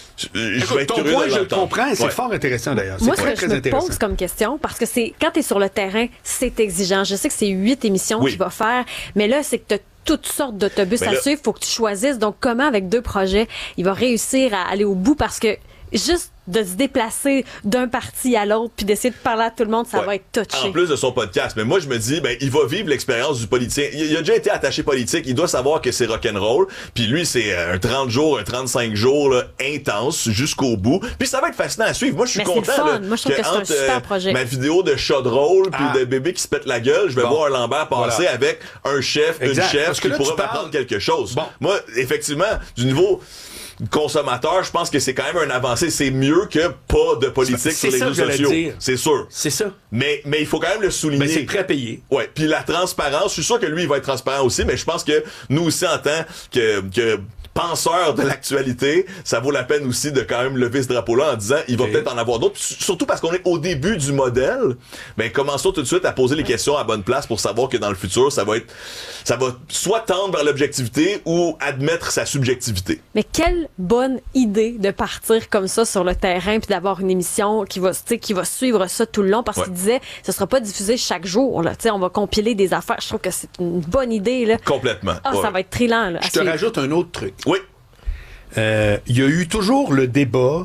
Je vais être curieux de l'entendre. Je le comprends, c'est fort intéressant d'ailleurs. Moi, ce que je me pose comme question, parce que c'est quand tu es sur le terrain, c'est exigeant. Je sais que c'est 8 émissions qu'il va faire, mais là, c'est que tu as toutes sortes d'autobus à suivre, il faut que tu choisisses. Donc, comment, avec 2 projets, il va réussir à aller au bout? Parce que juste de se déplacer d'un parti à l'autre puis d'essayer de parler à tout le monde, ça va être touché. En plus de son podcast. Mais moi, je me dis, il va vivre l'expérience du politicien. Il a déjà été attaché politique. Il doit savoir que c'est rock'n'roll. Puis lui, c'est un 30 jours, un 35 jours là, intense jusqu'au bout. Puis ça va être fascinant à suivre. Moi, je suis content. Moi, je trouve que c'est un super projet. Ma vidéo de shot de roll puis de bébé qui se pète la gueule, je vais voir Lambert passer avec un chef, une chef qui pourra m'apprendre quelque chose. Moi, effectivement, du niveau consommateur, je pense que c'est quand même un avancé. C'est mieux que pas de politique sur les réseaux sociaux. C'est sûr. C'est ça. Mais il faut quand même le souligner. Mais c'est prêt à payer. Ouais. Puis la transparence, je suis sûr que lui, il va être transparent aussi, mais je pense que nous aussi, en tant que penseur de l'actualité, ça vaut la peine aussi de quand même lever ce drapeau-là en disant il va peut-être en avoir d'autres. Surtout parce qu'on est au début du modèle, ben commençons tout de suite à poser les questions à bonne place pour savoir que dans le futur, ça va soit tendre vers l'objectivité ou admettre sa subjectivité. Mais quelle bonne idée de partir comme ça sur le terrain puis d'avoir une émission qui va suivre ça tout le long parce qu'il disait ce sera pas diffusé chaque jour. Là. On va compiler des affaires. Je trouve que c'est une bonne idée. Là. Complètement. Ça va être trillant. Là, je te rajoute un autre truc. Oui. Il y a eu toujours le débat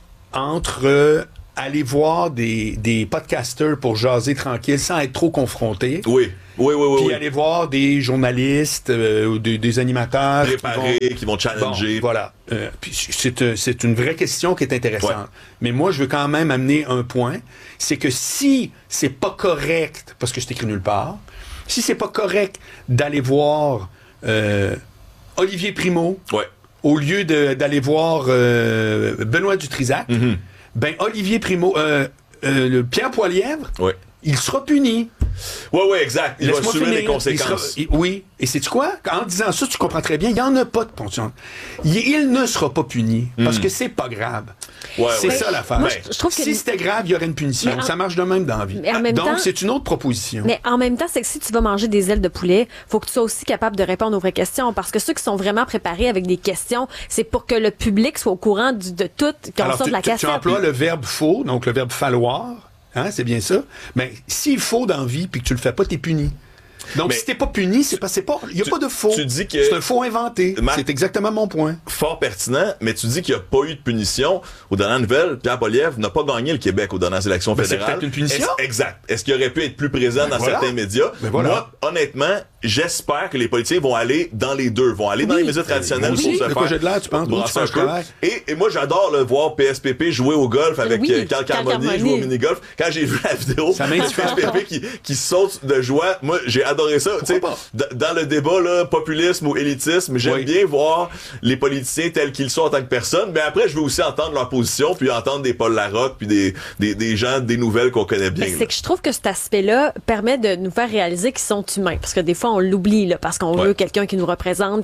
entre aller voir des podcasters pour jaser tranquille sans être trop confronté. Oui. Puis aller voir des journalistes ou des animateurs préparés qui vont challenger. Bon, voilà. Puis c'est une vraie question qui est intéressante. Ouais. Mais moi, je veux quand même amener un point. C'est que si c'est pas correct, parce que c'est écrit nulle part, si c'est pas correct d'aller voir Olivier Primo au lieu d'aller voir Benoît Dutrisac, ben Olivier Primo, Pierre Poilievre, il sera puni. Oui, exact. Il va assumer les conséquences. Oui. Et sais-tu quoi? En disant ça, tu comprends très bien, il n'y en a pas de ponction. Il ne sera pas puni parce que c'est pas grave. C'est ça l'affaire. Si c'était grave, il y aurait une punition. Ça marche de même dans la vie. Donc, c'est une autre proposition. Mais en même temps, c'est que si tu vas manger des ailes de poulet, il faut que tu sois aussi capable de répondre aux vraies questions. Parce que ceux qui sont vraiment préparés avec des questions, c'est pour que le public soit au courant de tout, qu'on sorte de la cassette. Tu emploies le verbe faut, donc le verbe falloir. Hein, c'est bien ça. Mais s'il faut dans la vie puis que tu le fais pas, t'es puni. Donc, si t'es pas puni, il n'y a pas de faux. Tu dis que c'est un faux inventé. C'est exactement mon point. Fort pertinent, mais tu dis qu'il n'y a pas eu de punition. Aux dernières nouvelles, Pierre Poilievre n'a pas gagné le Québec aux dernières élections fédérales. C'est peut-être une punition. Exact. Est-ce qu'il aurait pu être plus présent dans certains médias? Moi, honnêtement, j'espère que les politiciens vont aller dans les deux. Vont aller dans les médias traditionnels pour se faire... j'ai de l'air, tu penses? Et moi, j'adore voir PSPP jouer au golf avec Carl Carmoni jouer au mini-golf. Quand j'ai vu la vidéo de PSPP qui saute de joie, moi, j'ai adoré ça. Dans le débat, là, populisme ou élitisme, j'aime bien voir les politiciens tels qu'ils sont en tant que personnes, mais après, je veux aussi entendre leur position, puis entendre des Paul Larocque, puis des gens, des nouvelles qu'on connaît bien. C'est que je trouve que cet aspect-là permet de nous faire réaliser qu'ils sont humains, parce que des fois, on l'oublie, là, parce qu'on veut quelqu'un qui nous représente.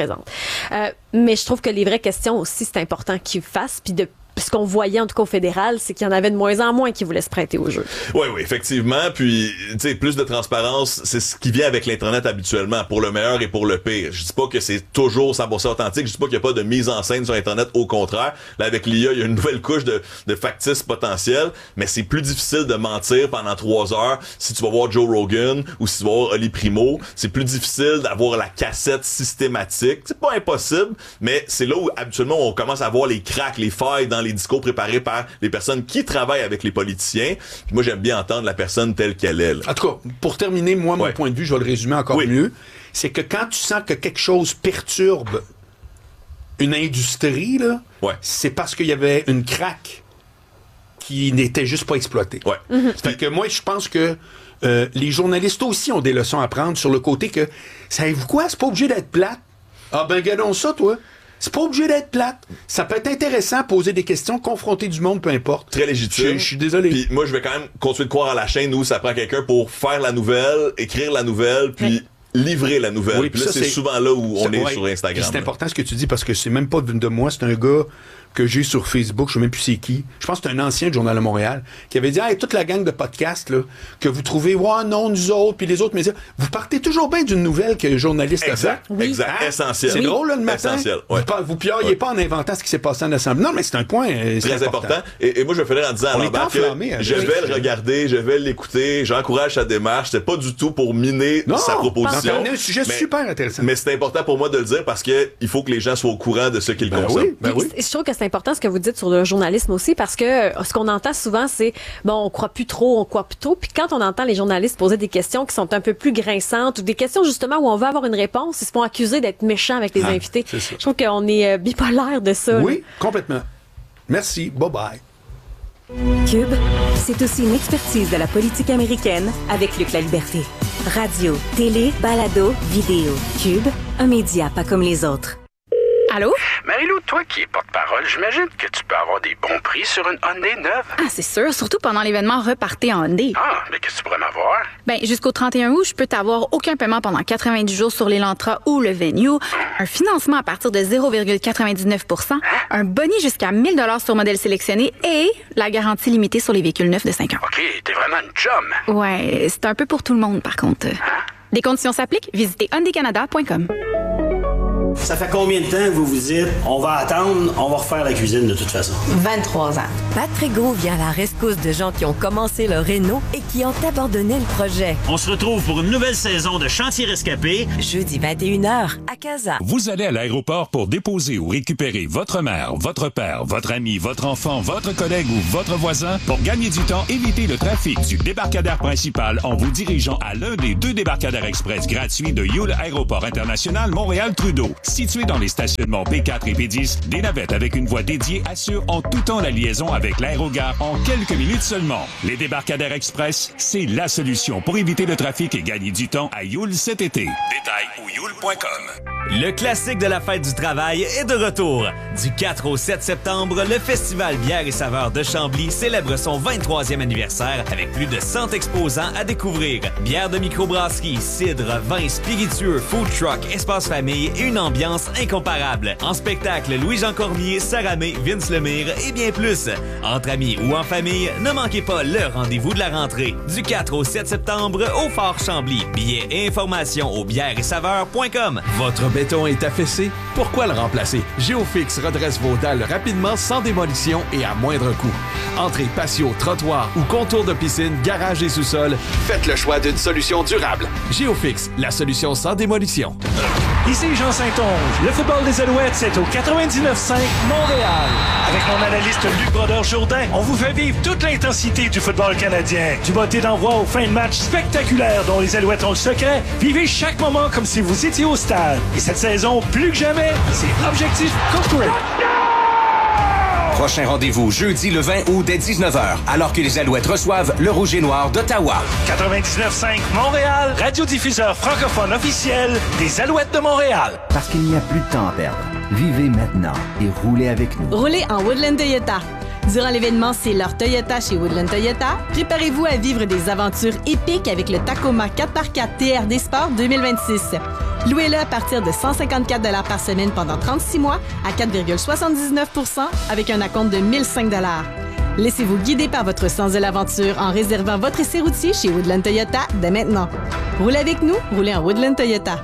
Mais je trouve que les vraies questions aussi, c'est important qu'ils fassent, puis ce qu'on voyait, en tout cas au fédéral, c'est qu'il y en avait de moins en moins qui voulaient se prêter au jeu. Oui, effectivement. Puis, tu sais, plus de transparence, c'est ce qui vient avec l'Internet habituellement, pour le meilleur et pour le pire. Je dis pas que c'est toujours 100% authentique. Je dis pas qu'il y a pas de mise en scène sur Internet. Au contraire. Là, avec l'IA, il y a une nouvelle couche de factices potentiels. Mais c'est plus difficile de mentir pendant 3 heures si tu vas voir Joe Rogan ou si tu vas voir Oli Primo. C'est plus difficile d'avoir la cassette systématique. C'est pas impossible, mais c'est là où, habituellement, on commence à voir les cracks, les failles dans les discours préparés par les personnes qui travaillent avec les politiciens. Puis moi, j'aime bien entendre la personne telle qu'elle est. Là. En tout cas, pour terminer, moi, mon point de vue, je vais le résumer encore mieux, c'est que quand tu sens que quelque chose perturbe une industrie, là, c'est parce qu'il y avait une craque qui n'était juste pas exploitée. C'est que moi, je pense que les journalistes aussi ont des leçons à prendre sur le côté que, savez-vous quoi, c'est pas obligé d'être plate. Ah ben, regardons ça, toi. C'est pas obligé d'être plate. Ça peut être intéressant, poser des questions, confronter du monde, peu importe. Très légitime. Je suis désolé. Puis moi, je vais quand même continuer de croire à la chaîne où ça prend quelqu'un pour faire la nouvelle, écrire la nouvelle, puis livrer la nouvelle. Oui, puis là, c'est souvent là où on est sur Instagram. C'est important ce que tu dis parce que c'est même pas de moi, c'est un gars que j'ai sur Facebook, je sais même plus c'est qui. Je pense que c'est un ancien du Journal de Montréal qui avait dit toute la gang de podcasts là, que vous trouvez non, nous autres, puis les autres médias, vous partez toujours bien d'une nouvelle que le journaliste a fait. Exact. Essentiel. C'est drôle là, le matin. Essentiel. Vous piaillez pas en inventant ce qui s'est passé en assemblée. Non, mais c'est un point très important. Et moi, je vais finir en disant à l'embarque que je vais le regarder, je vais l'écouter, j'encourage sa démarche. C'est pas du tout pour miner sa proposition. C'est un sujet super intéressant. Mais c'est important pour moi de le dire parce que il faut que les gens soient au courant de ce qu'ils consomment. Je trouve que c'est important ce que vous dites sur le journalisme aussi, parce que ce qu'on entend souvent, c'est on croit plus trop. Puis quand on entend les journalistes poser des questions qui sont un peu plus grinçantes ou des questions justement où on veut avoir une réponse, ils se font accuser d'être méchants avec les invités. Je trouve qu'on est bipolaire de ça. Oui, complètement. Merci. Bye-bye. Cube, c'est aussi une expertise de la politique américaine avec Luc La Liberté. Radio, télé, balado, vidéo. Cube, un média pas comme les autres. Allô? Marie-Lou, toi qui es porte-parole, j'imagine que tu peux avoir des bons prix sur une Hyundai neuve. Ah, c'est sûr, surtout pendant l'événement Repartez en Hyundai. Ah, mais qu'est-ce que tu pourrais m'avoir? Ben, jusqu'au 31 août, je peux t'avoir aucun paiement pendant 90 jours sur l'Elantra ou le Venue, un financement à partir de 0,99 %, un boni jusqu'à 1 000 $ sur modèle sélectionné et la garantie limitée sur les véhicules neufs de 5 ans. OK, t'es vraiment une chum. Ouais, c'est un peu pour tout le monde, par contre. Les conditions s'appliquent. Visitez hyundaicanada.com. Ça fait combien de temps que vous vous dites on va attendre, on va refaire la cuisine de toute façon? 23 ans. Patrick Gros vient à la rescousse de gens qui ont commencé leur réno et qui ont abandonné le projet. On se retrouve pour une nouvelle saison de Chantier Rescapé. Jeudi 21h à Casa. Vous allez à l'aéroport pour déposer ou récupérer votre mère, votre père, votre ami, votre enfant, votre collègue ou votre voisin. Pour gagner du temps, évitez le trafic du débarcadère principal en vous dirigeant à l'un des 2 débarcadères express gratuits de Yule Aéroport International Montréal-Trudeau. Situé dans les stationnements P4 et P10, des navettes avec une voie dédiée assurent en tout temps la liaison avec l'aérogare en quelques minutes seulement. Les débarcadères express, c'est la solution pour éviter le trafic et gagner du temps à Yule cet été. Détails au yule.com. Le classique de la fête du travail est de retour. Du 4 au 7 septembre, le Festival Bière et Saveurs de Chambly célèbre son 23e anniversaire avec plus de 100 exposants à découvrir. Bière de microbrasserie, cidre, vin spiritueux, food truck, espace famille et une ambiance incomparable. En spectacle, Louis-Jean Cormier, Sarah May, Vince Lemire et bien plus. Entre amis ou en famille, ne manquez pas le rendez-vous de la rentrée. Du 4 au 7 septembre au Fort Chambly. Billets et informations au bièreetsaveurs.com. Votre béton est affaissé? Pourquoi le remplacer? Géofix redresse vos dalles rapidement, sans démolition et à moindre coût. Entrée, patio, trottoir ou contour de piscine, garage et sous-sol, faites le choix d'une solution durable. Géofix, la solution sans démolition. Ici Jean Saint-Onge. Le football des Alouettes, c'est au 99.5 Montréal. Avec mon analyste Luc Brodeur-Jourdain, on vous fait vivre toute l'intensité du football canadien. Du botté d'envoi aux fins de match spectaculaires dont les Alouettes ont le secret. Vivez chaque moment comme si vous étiez au stade. Et cette saison, plus que jamais, c'est Objectif Corporate. Prochain rendez-vous jeudi le 20 août dès 19h, alors que les Alouettes reçoivent le Rouge et Noir d'Ottawa. 99.5 Montréal, radiodiffuseur francophone officiel des Alouettes de Montréal. Parce qu'il n'y a plus de temps à perdre. Vivez maintenant et roulez avec nous. Roulez en Woodland Toyota. Durant l'événement C'est leur Toyota chez Woodland Toyota, préparez-vous à vivre des aventures épiques avec le Tacoma 4x4 TRD Sport 2026. Louez-le à partir de 154 $ par semaine pendant 36 mois à 4,79 % avec un acompte de 1 005 $. Laissez-vous guider par votre sens de l'aventure en réservant votre essai routier chez Woodland Toyota dès maintenant. Roulez avec nous, roulez en Woodland Toyota.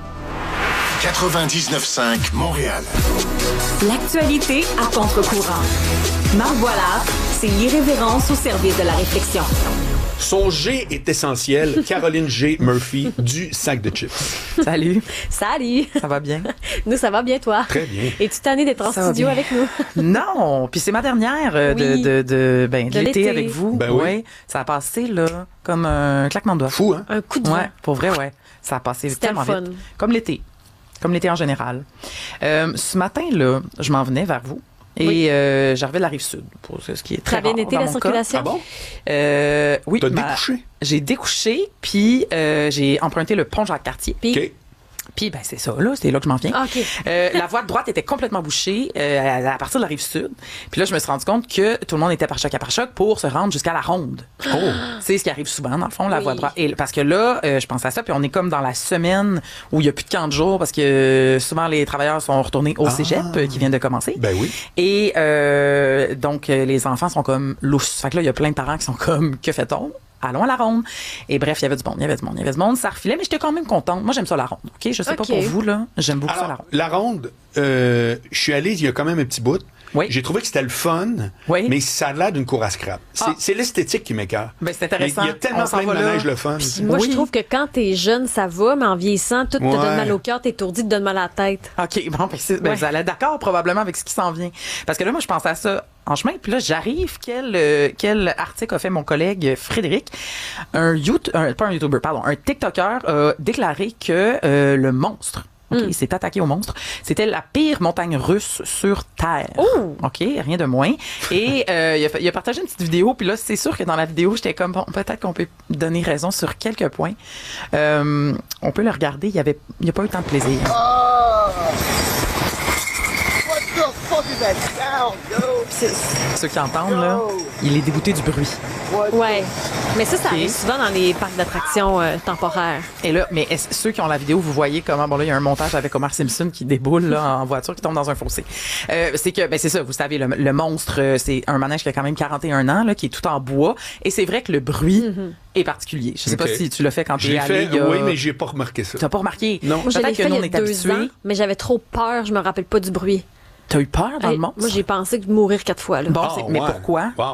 99.5 Montréal. L'actualité à contre-courant. Marc Boilard, c'est l'irrévérence au service de la réflexion. Son G est essentiel. Caroline G. Murphy du sac de chips. Salut. Salut. Ça va bien? Nous, ça va bien, toi? Très bien. Es-tu tannée d'être en studio avec nous? Non. Puis c'est ma dernière de l'été avec vous. Ben oui. Ça a passé, là, comme un claquement de doigts. Fou, hein? Un coup de vent. Ouais, pour vrai, ouais. Ça a passé tellement fun. vite. Comme l'été. Comme l'été en général. Ce matin, là, je m'en venais vers vous. Et j'arrivais de la Rive-Sud, pour ce qui est très rare. Ça a bien été la circulation? Ah bon? Oui. T'as découché? J'ai découché, puis j'ai emprunté le pont Jacques-Cartier. OK. Puis, ben, c'est ça, là. C'est là que je m'en viens. OK. La voie de droite était complètement bouchée à partir de la Rive-Sud. Puis là, je me suis rendu compte que tout le monde était par choc à par choc pour se rendre jusqu'à la Ronde. Oh! C'est ce qui arrive souvent, dans le fond, la voie de droite. Et, parce que là, je pense à ça, puis on est comme dans la semaine où il n'y a plus de camp de jour parce que souvent, les travailleurs sont retournés au cégep qui vient de commencer. Ben oui. Et donc, les enfants sont comme lousses. Fait que là, il y a plein de parents qui sont comme, que fait-on? Allons à la Ronde. Et bref, il y avait du monde, ça refilait, mais j'étais quand même contente. Moi, j'aime ça, la Ronde. OK? Je sais pas pour vous, là. J'aime beaucoup ça, la Ronde. La Ronde, je suis allé il y a quand même un petit bout. Oui. J'ai trouvé que c'était le fun, mais ça a l'air d'une cour à scrap. C'est l'esthétique qui m'écœure. Ben, c'est intéressant. Il y a tellement plein de manèges le fun. Puis moi, je trouve que quand t'es jeune, ça va, mais en vieillissant, tout te donne mal au cœur, t'es étourdi, te donne mal à la tête. OK, bon, vous allez d'accord probablement avec ce qui s'en vient. Parce que là, moi, je pensais à ça en chemin, puis là, j'arrive, quel article a fait mon collègue Frédéric, un TikToker a déclaré que le monstre, il s'est attaqué au monstre. C'était la pire montagne russe sur Terre. Oh! OK, rien de moins. Et il a partagé une petite vidéo, puis là, c'est sûr que dans la vidéo, j'étais comme, bon, peut-être qu'on peut donner raison sur quelques points. On peut le regarder, il n'y a pas eu tant de plaisir. Ceux qui entendent, là, il est dégoûté du bruit. Ouais. Mais ça arrive souvent dans les parcs d'attractions temporaires. Et là, mais ceux qui ont la vidéo, vous voyez comment, bon là, il y a un montage avec Homer Simpson qui déboule là, en voiture, qui tombe dans un fossé. C'est que, c'est ça, vous savez, le monstre, c'est un manège qui a quand même 41 ans, là, qui est tout en bois. Et c'est vrai que le bruit est particulier. Je sais pas si tu l'as fait quand tu es allé. Oui, mais j'ai pas remarqué ça. T'as pas remarqué? Non. Moi, peut-être que nous, on est habitués. Mais j'avais trop peur, je me rappelle pas du bruit. T'as eu peur dans le monstre? Moi, j'ai pensé de mourir 4 fois. Là. Bon, mais pourquoi? Wow.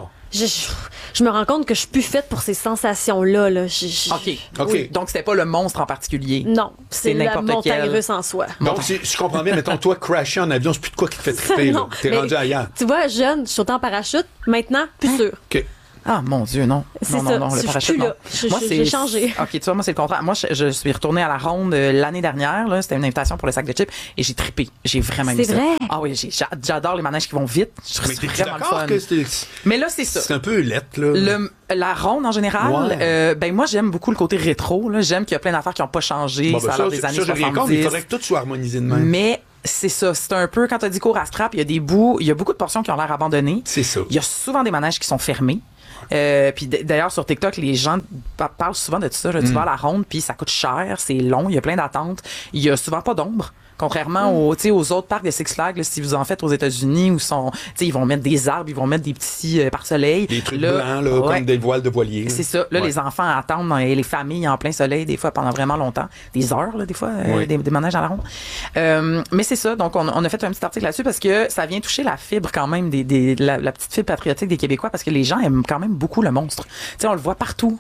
Je me rends compte que je suis plus faite pour ces sensations-là. Là. OK. Oui. Donc, c'était pas le monstre en particulier. Non, c'est la montagne russe en soi. Donc, si je comprends bien, mettons, toi, crasher en avion, c'est plus de quoi qui te fait triper. T'es rendu ailleurs. Tu vois, jeune, je sautais en parachute. Maintenant, plus sûr. OK. Ah, mon Dieu, non. C'est non, le parachute, non. Moi, j'ai changé. OK, tu vois, moi, c'est le contraire. Moi, je suis retournée à la ronde l'année dernière. Là, c'était une invitation pour le sac de chips et j'ai trippé. J'ai vraiment aimé ça. C'est vrai? Ah oui, j'adore les manèges qui vont vite. Je trouve vraiment le fun. Mais là, c'est ça. C'est un peu lettre, là. La ronde, en général, moi, j'aime beaucoup le côté rétro. Là. J'aime qu'il y a plein d'affaires qui n'ont pas changé. Bon, ça a l'air des années 70. Il faudrait que tout soit harmonisé de même. Mais c'est ça. C'est un peu, quand tu as dit cours à strap, il y a des bouts, il y a beaucoup de portions qui ont l'air abandonnées. C'est ça. Il y a souvent des manèges qui sont fermés. Puis d'ailleurs sur TikTok les gens parlent souvent de tout ça. Tu vas à la ronde puis ça coûte cher, c'est long, il y a plein d'attentes, il y a souvent pas d'ombre. Contrairement aux autres parcs de Six Flags, là, si vous en faites aux États-Unis, où ils vont mettre des arbres, ils vont mettre des petits pare-soleil. Des trucs blancs, là, comme des voiles de voilier. C'est ça. Là, les enfants attendent, les familles en plein soleil, des fois pendant vraiment longtemps. Des heures, là, des fois, des manèges à la ronde. Mais c'est ça. Donc, on a fait un petit article là-dessus parce que ça vient toucher la fibre quand même, la petite fibre patriotique des Québécois, parce que les gens aiment quand même beaucoup le monstre. Tu sais, on le voit partout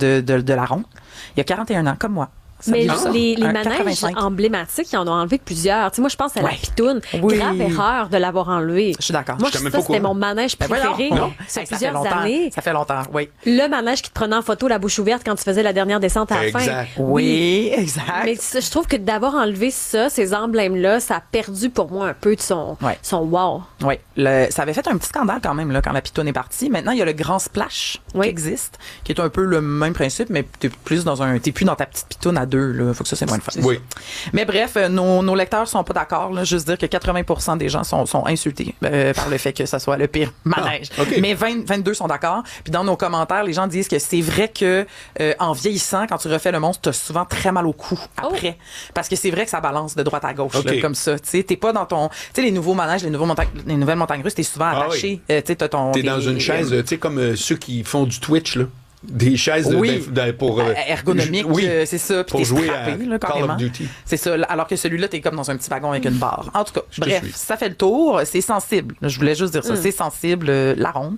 de la ronde. Il y a 41 ans, comme moi. Mais les manèges emblématiques, ils en ont enlevé plusieurs. Tu sais, moi, je pense à la Pitoune. Grave erreur de l'avoir enlevé. Je suis d'accord. Moi, c'était mon manège préféré. C'est plusieurs années. Ça fait longtemps, oui. Le manège qui te prenait en photo la bouche ouverte quand tu faisais la dernière descente à la fin. Oui, exact. Mais je trouve que d'avoir enlevé ça, ces emblèmes-là, ça a perdu pour moi un peu de son wow. Oui. Ça avait fait un petit scandale quand même là, quand la Pitoune est partie. Maintenant, il y a le Grand Splash qui existe, qui est un peu le même principe, mais t'es plus dans ta petite Pitoune à deux. Là. Faut que ça, c'est moins le fun. Oui. Mais bref, nos lecteurs sont pas d'accord. Là. Juste dire que 80% des gens sont insultés par le fait que ça soit le pire manège. Mais 22 sont d'accord. Puis dans nos commentaires, les gens disent que c'est vrai que en vieillissant, quand tu refais le monstre, t'as souvent très mal au cou après. Parce que c'est vrai que ça balance de droite à gauche là, comme ça. T'sais, t'es pas dans ton... Tu sais, les nouveaux manèges, les nouvelles montagnes russes, t'es souvent attaché. T'es dans une chaise, tu sais, comme ceux qui font du Twitch, là. Des chaises pour ergonomiques, c'est ça, puis pour t'es jouer strappé, à là, Call of Duty. C'est ça, alors que celui-là t'es comme dans un petit wagon avec une barre. En tout cas, bref, ça fait le tour, c'est sensible. Je voulais juste dire ça, c'est sensible, la ronde.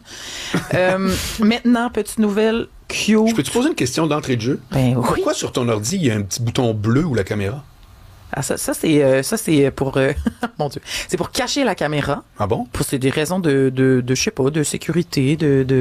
Maintenant, petite nouvelle, Q. Je peux te poser une question d'entrée de jeu? Ben oui. Pourquoi sur ton ordi il y a un petit bouton bleu ou la caméra? Ah, ça c'est pour mon Dieu, c'est pour cacher la caméra. Ah bon? C'est des raisons de je sais pas, de sécurité,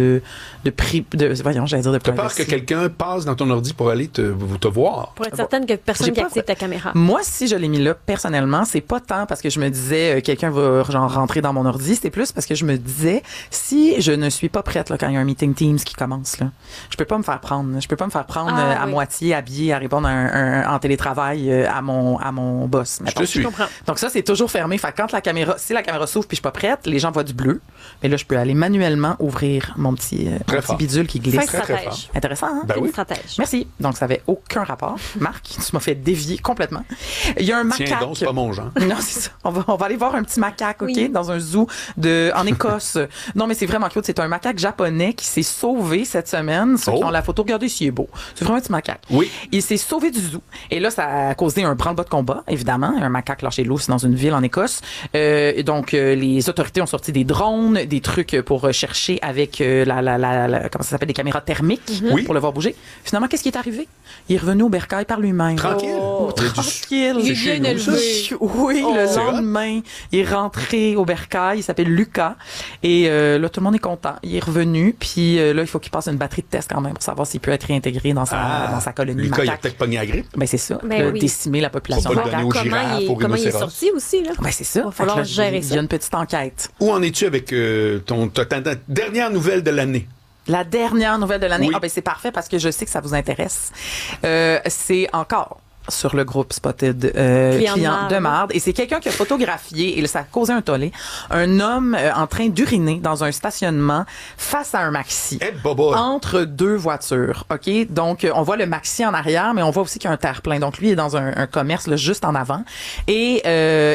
voyons, j'allais dire de privacy. T'as peur que quelqu'un passe dans ton ordi pour aller te voir? Pour être certaine que personne n'active ta caméra. Moi, si je l'ai mis là, personnellement, c'est pas tant parce que je me disais quelqu'un va rentrer dans mon ordi, c'était plus parce que je me disais si je ne suis pas prête là, quand il y a un meeting Teams qui commence là, je peux pas me faire prendre. Je peux pas me faire prendre à moitié habillée à répondre en télétravail à mon boss. Je te suis. Donc ça, c'est toujours fermé. Fait que si la caméra s'ouvre puis je suis pas prête, les gens voient du bleu. Mais là, je peux aller manuellement ouvrir mon petit bidule qui glisse. Très fort. Intéressant, hein? Ben oui. Stratège. Merci. Donc, ça avait aucun rapport. Marc, tu m'as fait dévier complètement. Il y a un macaque. Tiens donc, c'est pas mon genre. Non, c'est ça. On va aller voir un petit macaque, OK? Dans un zoo en Écosse. Non, mais c'est vraiment cute. C'est un macaque japonais qui s'est sauvé cette semaine. Ceux qui ont la photo, regardez s'il est beau. C'est vraiment un petit macaque. Oui. Il s'est sauvé du zoo. Et là, ça a causé un branle-bas de combat, évidemment. Un macaque lâché l'eau, c'est dans une ville en Écosse. Et donc, les autorités ont sorti des drones, des trucs pour chercher avec comment ça s'appelle, des caméras thermiques pour le voir bouger. Finalement, qu'est-ce qui est arrivé? Il est revenu au bercail par lui-même. Tranquille. Tranquille. Il est bien élevé. Oui, le lendemain, il est rentré au bercail. Il s'appelle Lucas. Et là, tout le monde est content. Il est revenu. Puis là, il faut qu'il passe une batterie de tests quand même pour savoir s'il peut être réintégré dans sa colonie. Lucas, il a peut-être pogné à grippe. Ben, c'est ça. Décimer la population. Faut pas le donner aux girafes, aux comment il est sorti aussi, là? Ben, c'est ça. Il va falloir gérer ça. Il y a une petite enquête. Où en es-tu avec ta dernière nouvelle de l'année? La dernière nouvelle de l'année? Oui. Ah, ben, c'est parfait parce que je sais que ça vous intéresse. C'est encore sur le groupe Spotted client de marde. Et c'est quelqu'un qui a photographié, et ça a causé un tollé, un homme en train d'uriner dans un stationnement face à un maxi. Entre deux voitures. OK? Donc, on voit le maxi en arrière, mais on voit aussi qu'il y a un terre-plein. Donc, lui, il est dans un commerce là, juste en avant. Et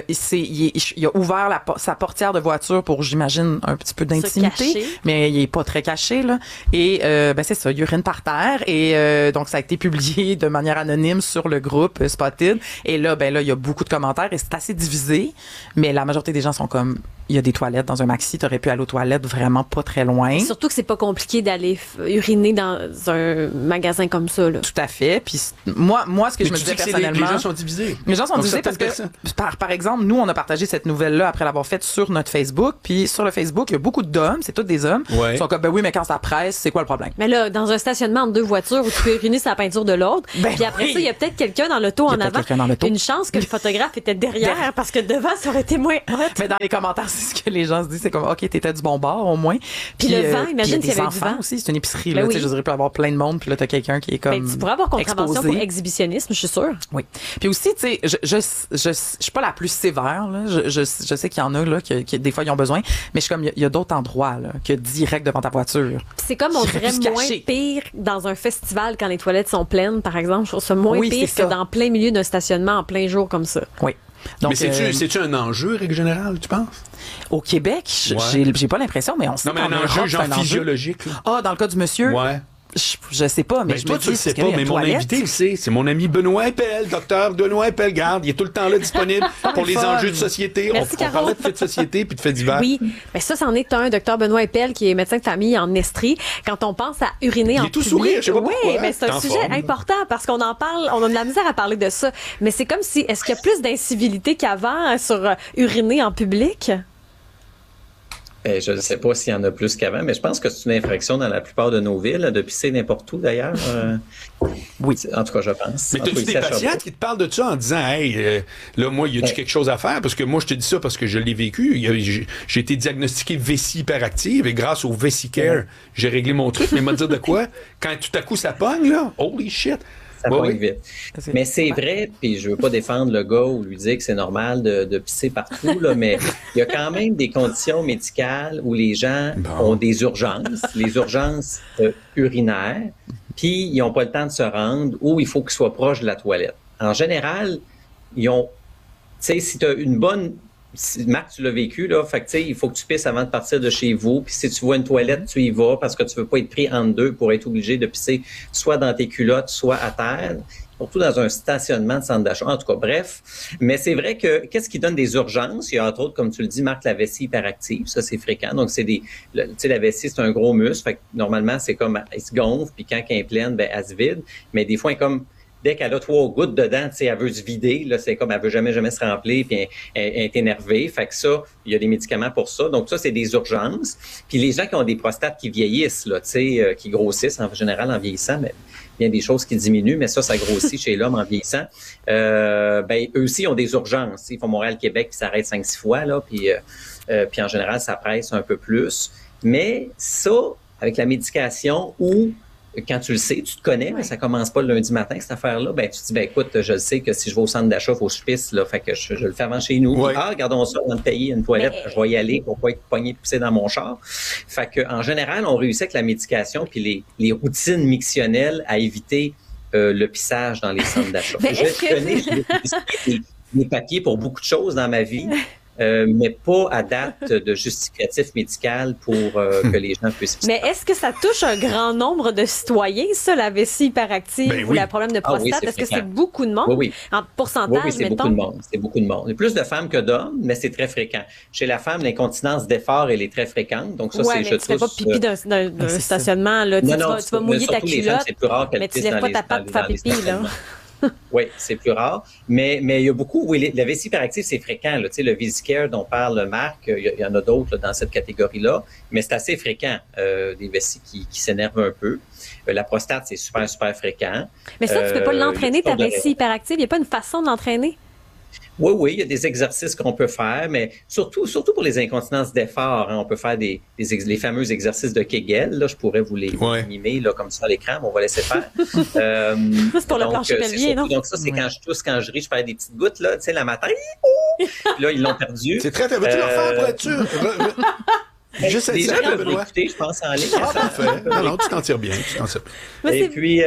il a ouvert sa portière de voiture pour, j'imagine, un petit peu d'intimité. Mais il est pas très caché, là. Et c'est ça, il urine par terre. Et donc, ça a été publié de manière anonyme sur le groupe Spotted. Et là, il y a beaucoup de commentaires et c'est assez divisé. Mais la majorité des gens sont comme, il y a des toilettes dans un maxi, t'aurais pu aller aux toilettes vraiment pas très loin. Surtout que c'est pas compliqué d'aller uriner dans un magasin comme ça, là. Tout à fait. Puis moi, ce que je me disais personnellement... Les gens sont divisés. Les gens sont divisés parce que, par exemple, nous, on a partagé cette nouvelle-là après l'avoir faite sur notre Facebook. Puis sur le Facebook, il y a beaucoup d'hommes, c'est tous des hommes. Ouais. Ils sont comme, oui, mais quand ça presse, c'est quoi le problème? Mais là, dans un stationnement entre deux voitures où tu peux uriner sur la peinture de l'autre, puis après ça, il y a peut-être quelqu'un dans l'auto en avant. Une chance que le photographe était derrière parce que devant, ça aurait été moins hot. Mais dans les commentaires, c'est ce que les gens se disent. C'est comme, OK, t'étais du bon bord, au moins. Puis le vent, imagine s'il y avait du vent. Aussi, c'est une épicerie, là. Tu sais, je dirais, peut avoir plein de monde, puis là, t'as quelqu'un qui est comme. Tu pourrais avoir contravention pour exhibitionnisme, je suis sûre. Oui. Puis aussi, tu sais, je suis pas la plus sévère, là. Je sais qu'il y en a, là, qui des fois, ils ont besoin. Mais je suis comme, il y a d'autres endroits, là, que direct devant ta voiture. C'est comme, on dirait moins pire dans un festival quand les toilettes sont pleines, par exemple. Je trouve ça moins pire que dans plein milieu d'un stationnement en plein jour comme ça. Oui. Donc, mais c'est-tu un enjeu, règle générale, tu penses? Au Québec, j'ai pas l'impression, mais on sait. Non, mais un enjeu genre physiologique. Ah, dans le cas du monsieur? Ouais. Je sais pas, mais ben, je toi, me dis... tu le sais pas, mais mon invité le sait. C'est mon ami Benoît Eppel, docteur Benoît Eppel. Garde, il est tout le temps là disponible pour les enjeux de société. Merci, on parlait de faits de société puis de faits divers. Oui, mais ça, c'en est un, docteur Benoît Eppel, qui est médecin de famille en Estrie. Quand on pense à uriner en public... Il est tout sourire, je sais pas pourquoi. Oui, mais c'est un sujet important parce qu'on en parle, on a de la misère à parler de ça. Mais c'est comme si, est-ce qu'il y a plus d'incivilité qu'avant sur uriner en public? Je ne sais pas s'il y en a plus qu'avant, mais je pense que c'est une infraction dans la plupart de nos villes, de pisser n'importe où d'ailleurs. Oui. En tout cas, je pense. Mais t'as-tu des patients qui te parlent de ça en disant, hey, là, moi, y a-tu quelque chose à faire? Parce que moi, je te dis ça parce que je l'ai vécu. J'ai été diagnostiqué vessie hyperactive et grâce au VesiCare, j'ai réglé mon truc. Mais m'a dit de quoi? Quand tout à coup ça pogne, là, holy shit! Ça pogne vite. Mais c'est vrai, puis je veux pas défendre le gars ou lui dire que c'est normal de pisser partout, là, mais il y a quand même des conditions médicales où les gens ont des urgences, les urgences urinaires, puis ils n'ont pas le temps de se rendre ou il faut qu'ils soient proches de la toilette. En général, ils ont, tu sais, si tu as une bonne... Marc, tu l'as vécu, là. Fait que, tu sais, il faut que tu pisses avant de partir de chez vous. Puis si tu vois une toilette, tu y vas parce que tu veux pas être pris entre deux pour être obligé de pisser soit dans tes culottes, soit à terre. Surtout dans un stationnement de centre d'achat. En tout cas, bref. Mais c'est vrai que, qu'est-ce qui donne des urgences? Il y a entre autres, comme tu le dis, Marc, la vessie hyperactive. Ça, c'est fréquent. Donc, c'est tu sais, la vessie, c'est un gros muscle. Fait que, normalement, c'est comme, elle se gonfle. Puis quand elle est pleine, ben, elle se vide. Mais des fois, elle est comme, dès qu'elle a 3 gouttes dedans, tu sais, elle veut se vider. Là, c'est comme elle veut jamais se remplir, puis elle est énervée. Fait que ça, il y a des médicaments pour ça. Donc ça, c'est des urgences. Puis les gens qui ont des prostates qui vieillissent, là, tu sais, qui grossissent en général en vieillissant, mais il y a des choses qui diminuent, mais ça grossit chez l'homme en vieillissant. Ben eux aussi ont des urgences. Ils font Montréal-Québec, puis ça arrête 5-6 fois, là, puis en général, ça presse un peu plus. Mais ça, avec la médication ou quand tu le sais, tu te connais, mais ça commence pas le lundi matin, cette affaire-là, ben tu te dis, ben écoute, je le sais que si je vais au centre d'achat, il faut que je pisse, là, fait que je le fais avant chez nous. Ouais. Puis, regardons ça, on va payer une toilette, je vais y aller pour pas être pogné de pisser dans mon char. Fait que, en général, on réussit avec la médication puis les routines mictionnelles à éviter le pissage dans les centres d'achat. J'ai des papiers pour beaucoup de choses dans ma vie. Mais pas à date de justificatif médical pour que les gens puissent... Mais est-ce que ça touche un grand nombre de citoyens, ça, la vessie hyperactive ou le problème de prostate? Est-ce que c'est beaucoup de monde? Oui. En pourcentage, oui, c'est beaucoup de monde. C'est beaucoup de monde. Il y a plus de femmes que d'hommes, mais c'est très fréquent. Chez la femme, l'incontinence d'effort, elle est très fréquente. Donc ça, c'est... mais tu fais pas pipi d'un stationnement. Là. Tu vas mouiller ta culotte, mais tu lèves pas ta patte pour faire pipi. Là. Oui, c'est plus rare. Mais il y a beaucoup, oui, la vessie hyperactive, c'est fréquent. Là, le VesiCare dont parle Marc, il y en a d'autres là, dans cette catégorie-là, mais c'est assez fréquent, des vessies qui s'énervent un peu. La prostate, c'est super, super fréquent. Mais ça, tu peux pas l'entraîner, ta vessie hyperactive? Il n'y a pas une façon de l'entraîner? Oui, il y a des exercices qu'on peut faire, mais surtout pour les incontinences d'effort, on peut faire les fameux exercices de Kegel. Là, je pourrais vous les animer là, comme ça à l'écran, mais on va laisser faire. C'est pour le plancher pelvien, non? Donc ça, c'est quand je tousse, quand je ris, je fais des petites gouttes, là, tu sais, la matin. Là, ils l'ont perdu. C'est très... Veux-tu le refaire pour être sûr? Juste les gens peuvent l'écouter, je pense, en ligne. Ah, parfait. Non, tu t'en tires bien. Et puis...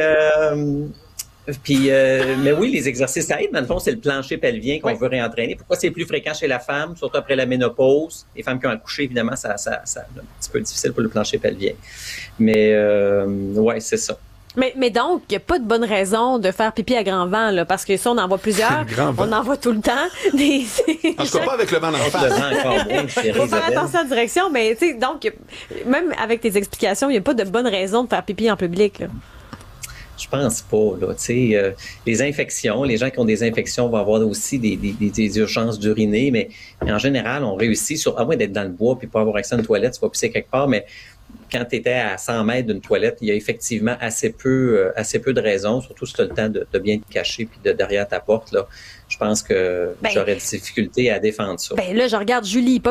mais oui, les exercices, ça aide. Dans le fond, c'est le plancher pelvien qu'on veut réentraîner. Pourquoi c'est plus fréquent chez la femme, surtout après la ménopause? Les femmes qui ont accouché, évidemment, ça un petit peu difficile pour le plancher pelvien. Mais ouais, c'est ça. Mais donc, il n'y a pas de bonne raison de faire pipi à grand vent, là, parce que ça, on en voit plusieurs. On en voit tout le temps. En tout cas, pas avec le vent dans le face. Il faut faire attention à la direction, mais tu sais, donc, même avec tes explications, il n'y a pas de bonne raison de faire pipi en public, là. Je pense pas, là. Tu sais, les infections, les gens qui ont des infections vont avoir aussi des urgences d'uriner, mais en général, on réussit, à moins d'être dans le bois puis pas avoir accès à une toilette, tu vas pisser quelque part, mais quand tu étais à 100 mètres d'une toilette, il y a effectivement assez peu de raisons, surtout si tu as le temps de bien te cacher puis de derrière ta porte, là. Je pense que j'aurais des difficultés à défendre ça. Ben là, je regarde Julie, pas